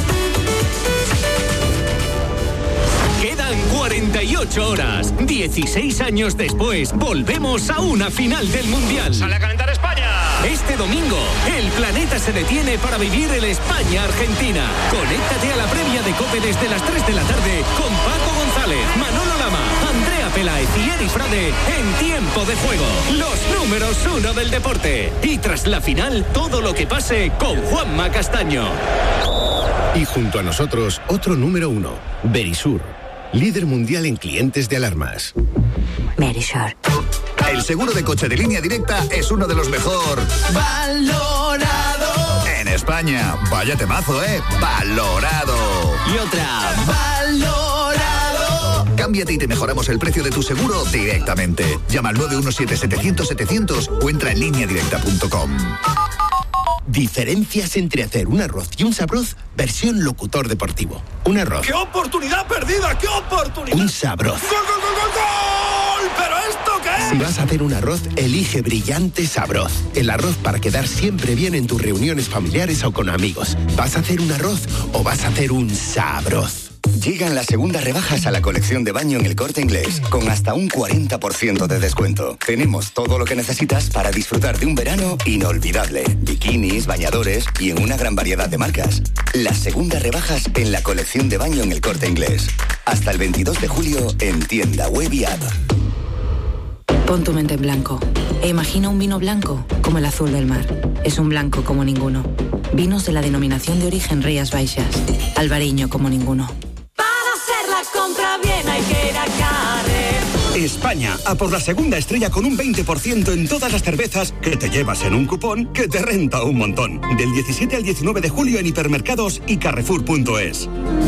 Speaker 3: Quedan 48 horas. 16 años después, volvemos a una final del Mundial. ¡Sale a calentar España! Este domingo, el planeta se detiene para vivir el España-Argentina. Conéctate a la previa de COPE desde las 3 de la tarde con Paco González, Manolo Lama, Andrea Peláez y Eri Frade en Tiempo de Juego. Los números 1 del deporte. Y tras la final, todo lo que pase con Juanma Castaño.
Speaker 4: Y junto a nosotros, otro número 1, Verisur. Líder mundial en clientes de alarmas.
Speaker 5: Verisur.
Speaker 6: El seguro de coche de Línea Directa es uno de los mejor valorado en España. Vaya temazo, valorado.
Speaker 4: Y otra,
Speaker 6: valorado. Cámbiate y te mejoramos el precio de tu seguro directamente. Llama al 917-700-700 o entra en lineadirecta.com.
Speaker 4: Diferencias entre hacer un arroz y un sabroz, versión locutor deportivo. Un arroz.
Speaker 6: ¡Qué oportunidad perdida! ¡Qué oportunidad!
Speaker 4: Un sabroz.
Speaker 6: ¡Gol, gol, gol, gol, gol! ¿Pero esto qué es?
Speaker 4: Si vas a hacer un arroz, elige Brillante Sabroz. El arroz para quedar siempre bien en tus reuniones familiares o con amigos. ¿Vas a hacer un arroz o vas a hacer un sabroz?
Speaker 6: Llegan las segundas rebajas a la colección de baño en El Corte Inglés, con hasta un 40% de descuento. Tenemos todo lo que necesitas para disfrutar de un verano inolvidable. Bikinis, bañadores y en una gran variedad de marcas. Las segundas rebajas en la colección de baño en El Corte Inglés. Hasta el 22 de julio en tienda web y app.
Speaker 25: Pon tu mente en blanco e imagina un vino blanco como el azul del mar. Es un blanco como ninguno. Vinos de la denominación de origen Rías Baixas. Albariño como ninguno.
Speaker 5: Compra bien, hay que ir a Carrer.
Speaker 6: España, a por la segunda estrella con un 20% en todas las cervezas que te llevas en un cupón que te renta un montón. Del 17 al 19 de julio en hipermercados y carrefour.es.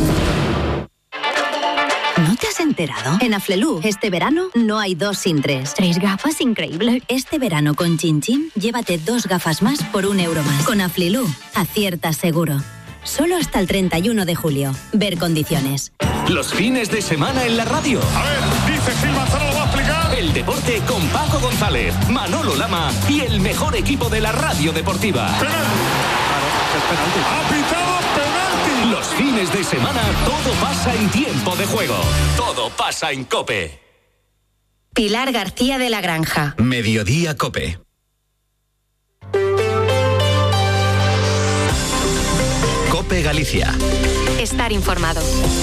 Speaker 26: ¿No te has enterado? En Aflelu, este verano no hay 2 sin 3. 3 gafas, increíble. Este verano con Chin Chin, llévate 2 gafas más por €1 más. Con Aflelu, aciertas seguro. Solo hasta el 31 de julio. Ver condiciones.
Speaker 3: Los fines de semana en la radio.
Speaker 11: A ver, dice Gil Manzano, lo va a explicar.
Speaker 3: El deporte con Paco González, Manolo Lama y el mejor equipo de la radio deportiva.
Speaker 11: Penalti. Ha pitado penalti.
Speaker 3: Los fines de semana todo pasa en Tiempo de Juego. Todo pasa en COPE.
Speaker 5: Pilar García de la Granja.
Speaker 8: Mediodía COPE. COPE Galicia.
Speaker 5: Estar informado.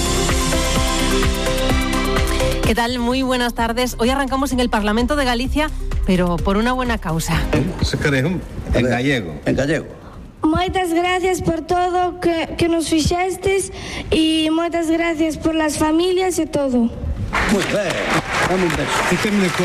Speaker 27: ¿Qué tal? Muy buenas tardes. Hoy arrancamos en el Parlamento de Galicia, pero por una buena causa.
Speaker 28: En gallego. En gallego.
Speaker 29: Moitas gracias por todo que nos fixestes e moitas gracias por las familias e todo.
Speaker 28: Muy bien, dame un beso.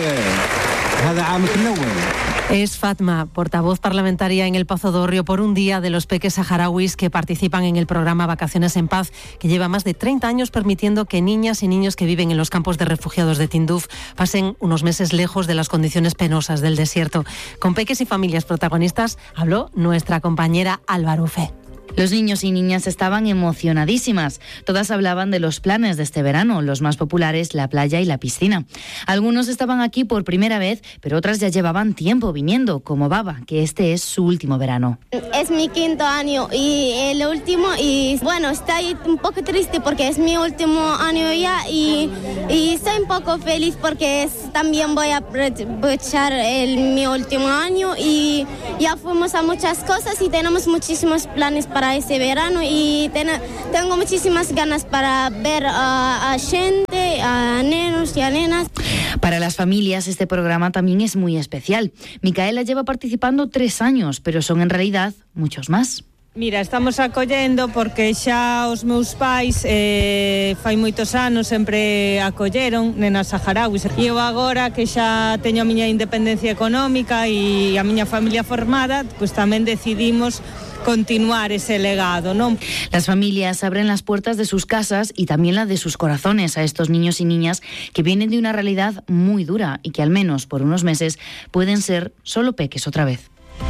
Speaker 27: Es Fatma, portavoz parlamentaria en el Pazo de Orrio por un día de los peques saharauis que participan en el programa Vacaciones en Paz, que lleva más de 30 años permitiendo que niñas y niños que viven en los campos de refugiados de Tinduf pasen unos meses lejos de las condiciones penosas del desierto. Con peques y familias protagonistas habló nuestra compañera Alba Rufe.
Speaker 1: Los niños y niñas estaban emocionadísimas. Todas hablaban de los planes de este verano, los más populares, la playa y la piscina. Algunos estaban aquí por primera vez, pero otras ya llevaban tiempo viniendo, como Baba, que este es su último verano.
Speaker 7: Es mi 5º año y el último, y bueno, estoy un poco triste porque es mi último año ya y estoy un poco feliz porque también voy a aprovechar mi último año y ya fuimos a muchas cosas y tenemos muchísimos planes para ese verano y tengo muchísimas ganas para ver a gente, a nenos y a nenas.
Speaker 1: Para las familias este programa también es muy especial. Micaela lleva participando 3 años, pero son en realidad muchos más.
Speaker 10: Mira, estamos acollendo porque xa os meus pais fai moitos anos sempre acolleron nenas saharauis. E eu agora que xa teño a miña independencia económica e a miña familia formada, pues tamén decidimos continuar ese legado, ¿no?
Speaker 1: Las familias abren las puertas de sus casas y también la de sus corazones a estos niños y niñas que vienen de una realidad muy dura y que al menos por unos meses pueden ser solo peques otra vez.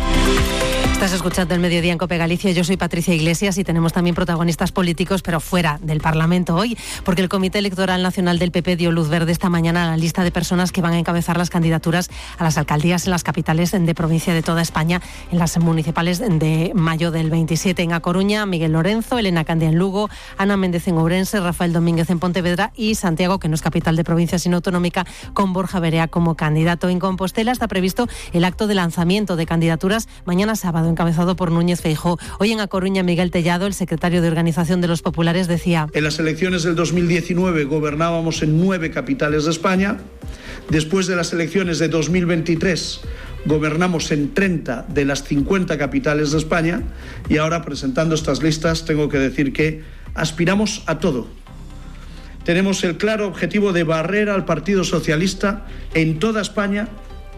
Speaker 27: Estás escuchando El Mediodía en COPE Galicia. Yo soy Patricia Iglesias y tenemos también protagonistas políticos, pero fuera del Parlamento hoy, porque el Comité Electoral Nacional del PP dio luz verde esta mañana a la lista de personas que van a encabezar las candidaturas a las alcaldías en las capitales de provincia de toda España en las municipales de mayo del 27. En A Coruña, Miguel Lorenzo, Elena Candia en Lugo, Ana Méndez en Ourense, Rafael Domínguez en Pontevedra y Santiago, que no es capital de provincia sino autonómica, con Borja Verea como candidato. En Compostela está previsto el acto de lanzamiento de candidaturas mañana sábado, encabezado por Núñez Feijóo. Hoy en A Coruña, Miguel Tellado, el secretario de Organización de los Populares, decía:
Speaker 12: en las elecciones del 2019 gobernábamos en 9 capitales de España. Después de las elecciones de 2023 gobernamos en 30 de las 50 capitales de España y ahora, presentando estas listas, tengo que decir que aspiramos a todo. Tenemos el claro objetivo de barrer al Partido Socialista en toda España.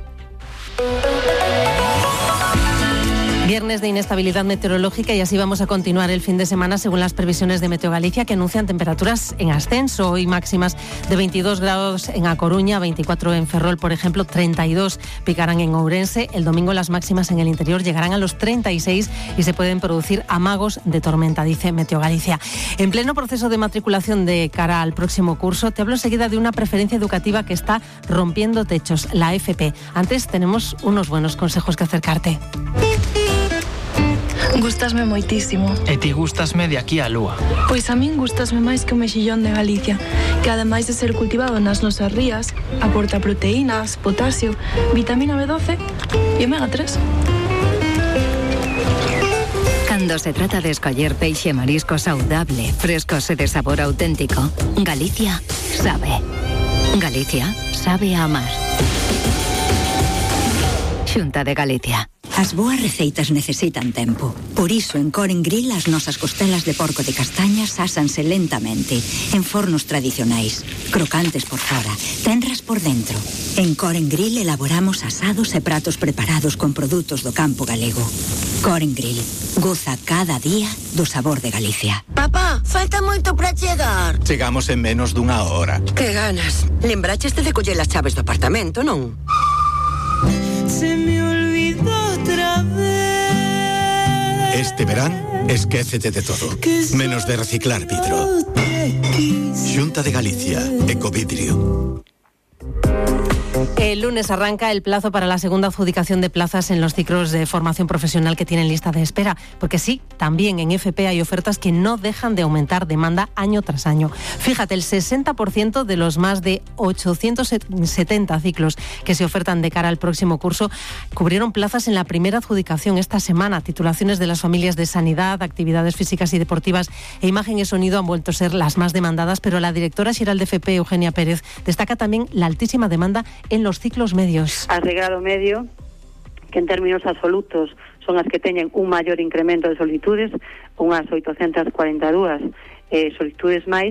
Speaker 27: Viernes de inestabilidad meteorológica y así vamos a continuar el fin de semana según las previsiones de Meteo Galicia, que anuncian temperaturas en ascenso. Hoy máximas de 22 grados en A Coruña, 24 en Ferrol, por ejemplo, 32 picarán en Ourense. El domingo las máximas en el interior llegarán a los 36 y se pueden producir amagos de tormenta, dice Meteo Galicia. En pleno proceso de matriculación de cara al próximo curso, te hablo enseguida de una preferencia educativa que está rompiendo techos, la FP. Antes tenemos unos buenos consejos que acercarte.
Speaker 13: Gústasme moitísimo.
Speaker 14: E ti gústasme de aquí á lúa.
Speaker 13: Pois a min gústasme máis que o mexillón de Galicia, que ademais de ser cultivado nas nosas rías, aporta proteínas, potasio, vitamina B12 e omega 3.
Speaker 26: Cando se trata de escoller peixe e marisco saudable, frescos e de sabor auténtico, Galicia sabe. Galicia sabe a amar. Xunta de Galicia.
Speaker 15: As boas receitas necesitan tempo. Por iso en Coren Grill as nosas costelas de porco de castañas ásanse lentamente en fornos tradicionais, crocantes por fora, tenras por dentro. En Coren Grill elaboramos asados e pratos preparados con produtos do campo galego. Coren Grill, goza cada día do sabor de Galicia.
Speaker 17: Papá, falta moito para chegar.
Speaker 18: Chegamos en menos dunha hora.
Speaker 17: Que ganas. Lembraches de coller as chaves do apartamento, non?
Speaker 30: Se me olvidó otra vez.
Speaker 18: Este verán, esquécete de todo, menos de reciclar vidro. Xunta de Galicia, Ecovidrio.
Speaker 27: El lunes arranca el plazo para la segunda adjudicación de plazas en los ciclos de formación profesional que tienen lista de espera, porque sí, también en FP hay ofertas que no dejan de aumentar demanda año tras año. Fíjate, el 60% de los más de 870 ciclos que se ofertan de cara al próximo curso cubrieron plazas en la primera adjudicación esta semana. Titulaciones de las familias de sanidad, actividades físicas y deportivas e imagen y sonido han vuelto a ser las más demandadas, pero la directora xeral de FP, Eugenia Pérez, destaca también la altísima demanda en los ciclos medios.
Speaker 31: As de grado medio, que en términos absolutos son as que teñen un maior incremento de solicitudes, unhas 842 solicitudes máis,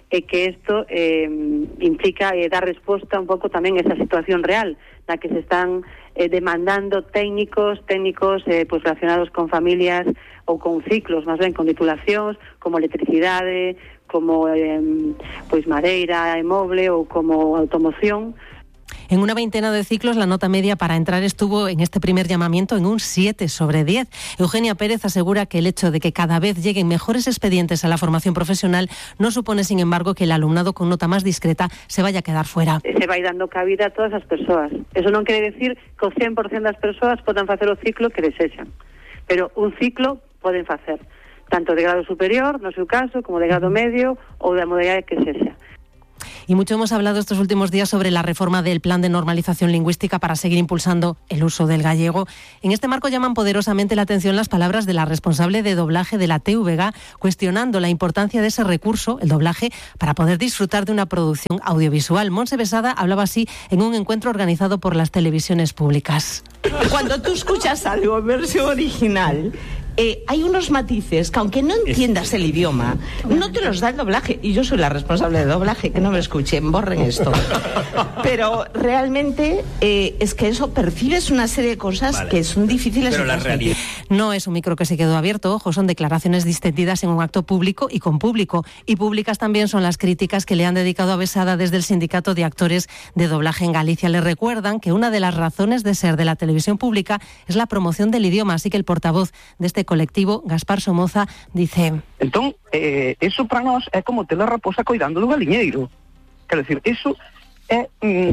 Speaker 31: e que isto implica dar resposta un pouco tamén a esa situación real na que se están demandando técnicos pois relacionados con familias ou con ciclos, máis ben con titulacións como electricidade, como pois madeira e moble ou como automoción.
Speaker 27: En una veintena de ciclos, la nota media para entrar estuvo en este primer llamamiento en un 7/10. Eugenia Pérez asegura que el hecho de que cada vez lleguen mejores expedientes a la formación profesional no supone, sin embargo, que el alumnado con nota más discreta se vaya a quedar fuera.
Speaker 31: Se vai dando cabida a todas as persoas. Eso non quere decir que o 100% das persoas podan facer o ciclo que desexan. Pero un ciclo poden facer, tanto de grado superior, no seu caso, como de grado medio ou da modalidade que sexa.
Speaker 27: Y mucho hemos hablado estos últimos días sobre la reforma del Plan de Normalización Lingüística para seguir impulsando el uso del gallego. En este marco llaman poderosamente la atención las palabras de la responsable de doblaje de la TVG, cuestionando la importancia de ese recurso, el doblaje, para poder disfrutar de una producción audiovisual. Montse Besada hablaba así en un encuentro organizado por las televisiones públicas.
Speaker 2: Cuando tú escuchas algo en versión original, hay unos matices que aunque no entiendas el idioma, no te los da el doblaje. Y yo soy la responsable de doblaje, que no me escuchen, borren esto. Pero realmente es que eso, percibes una serie de cosas que son difíciles de transmitir.
Speaker 27: No es un micro que se quedó abierto, ojo, son declaraciones distendidas en un acto público y con público. Y públicas también son las críticas que le han dedicado a Besada desde el Sindicato de Actores de Doblaje en Galicia. Le recuerdan que una de las razones de ser de la televisión pública es la promoción del idioma, así que el portavoz de este colectivo, Gaspar Somoza, dice...
Speaker 4: Entón, eso para nós é como ter a raposa coidando do galiñeiro. Quero decir, eso é...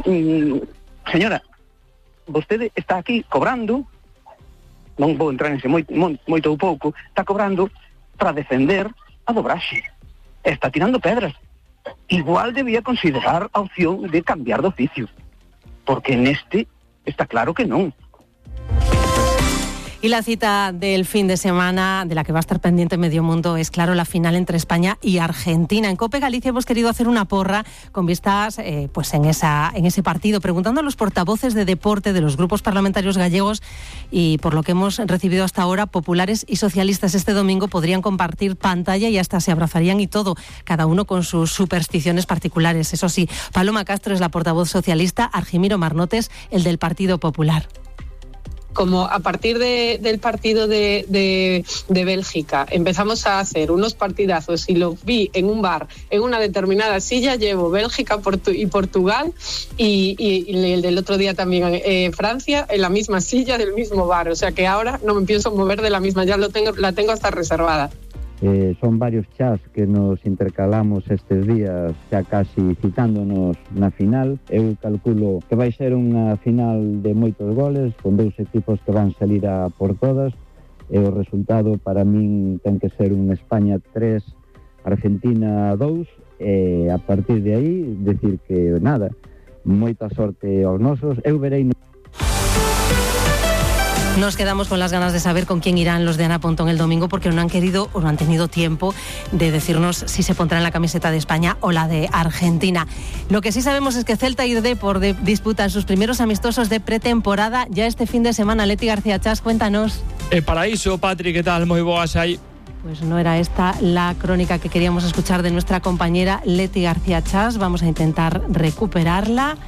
Speaker 4: señora, vostede está aquí cobrando, non vou entrar en ese moito ou pouco, está cobrando para defender a dobraxe. Está tirando pedras. Igual debía considerar a opción de cambiar de oficio. Porque neste está claro que non.
Speaker 27: Y la cita del fin de semana, de la que va a estar pendiente medio mundo, es claro la final entre España y Argentina. En COPE Galicia hemos querido hacer una porra con vistas pues en ese partido, preguntando a los portavoces de deporte de los grupos parlamentarios gallegos, y por lo que hemos recibido hasta ahora, populares y socialistas este domingo podrían compartir pantalla y hasta se abrazarían y todo, cada uno con sus supersticiones particulares. Eso sí, Paloma Castro es la portavoz socialista, Argimiro Marnotes el del Partido Popular.
Speaker 9: Como a partir del partido de Bélgica empezamos a hacer unos partidazos y lo vi en un bar, en una determinada silla, llevo Bélgica y Portugal y el del otro día también Francia en la misma silla del mismo bar, o sea que ahora no me pienso mover de la misma, ya la tengo hasta reservada.
Speaker 16: Son varios chats que nos intercalamos estes días, xa casi citándonos na final. Eu calculo que vai ser unha final de moitos goles, con dous equipos que van salir a por todas, e o resultado para min ten que ser un España 3, Argentina 2, e a partir de aí, decir que nada, moita sorte aos nosos. Eu verei...
Speaker 27: Nos quedamos con las ganas de saber con quién irán los de Ana Pontón el domingo, porque no han querido o no han tenido tiempo de decirnos si se pondrán la camiseta de España o la de Argentina. Lo que sí sabemos es que Celta y Depor disputan sus primeros amistosos de pretemporada ya este fin de semana. Leti García Chas, cuéntanos.
Speaker 19: Paraíso, Patri, ¿qué tal? Muy boas aí.
Speaker 27: Pues no era esta la crónica que queríamos escuchar de nuestra compañera Leti García Chas. Vamos a intentar recuperarla.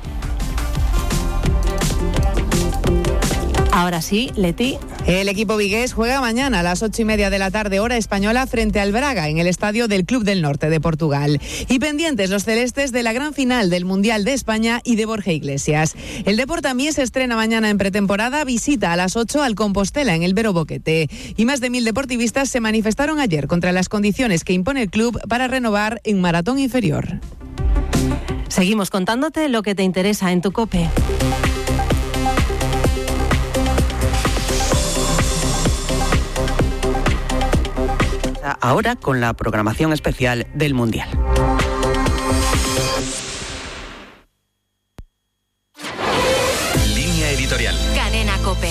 Speaker 27: Ahora sí, Leti.
Speaker 20: El equipo vigués juega mañana a las 8:30 de la tarde, hora española, frente al Braga, en el estadio del Club del Norte de Portugal. Y pendientes los celestes de la gran final del Mundial de España y de Borja Iglesias. El Depor también se estrena mañana en pretemporada, visita a las 8 al Compostela, en el Vero Boquete. Y más de 1000 deportivistas se manifestaron ayer contra las condiciones que impone el club para renovar en maratón inferior.
Speaker 27: Seguimos contándote lo que te interesa en tu COPE.
Speaker 21: Ahora con la programación especial del Mundial.
Speaker 8: Línea editorial.
Speaker 26: Cadena COPE.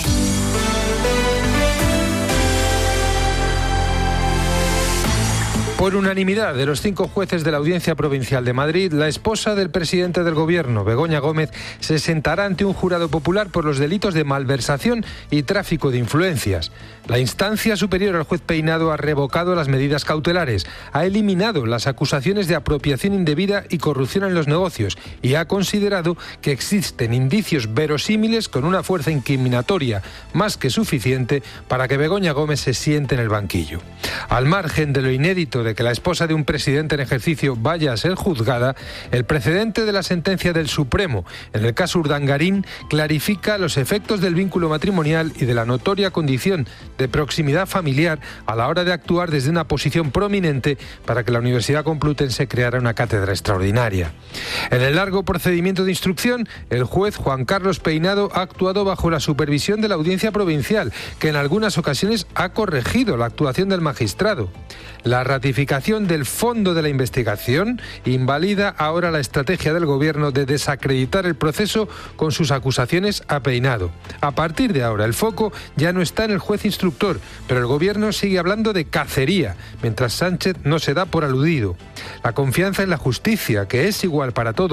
Speaker 3: Por unanimidad de los 5 jueces de la Audiencia Provincial de Madrid, la esposa del presidente del Gobierno, Begoña Gómez, se sentará ante un jurado popular por los delitos de malversación y tráfico de influencias. La instancia superior al juez Peinado ha revocado las medidas cautelares, ha eliminado las acusaciones de apropiación indebida y corrupción en los negocios y ha considerado que existen indicios verosímiles con una fuerza incriminatoria más que suficiente para que Begoña Gómez se siente en el banquillo. Al margen de lo inédito de que la esposa de un presidente en ejercicio vaya a ser juzgada, el precedente de la sentencia del Supremo en el caso Urdangarín clarifica los efectos del vínculo matrimonial y de la notoria condición de proximidad familiar a la hora de actuar desde una posición prominente para que la Universidad Complutense creara una cátedra extraordinaria. En el largo procedimiento de instrucción, el juez Juan Carlos Peinado ha actuado bajo la supervisión de la Audiencia Provincial, que en algunas ocasiones ha corregido la actuación del magistrado. La ratificación del fondo de la investigación invalida ahora la estrategia del Gobierno de desacreditar el proceso con sus acusaciones a Peinado. A partir de ahora, el foco ya no está en el juez instructor, pero el Gobierno sigue hablando de cacería, mientras Sánchez no se da por aludido. La confianza en la justicia, que es igual para todos,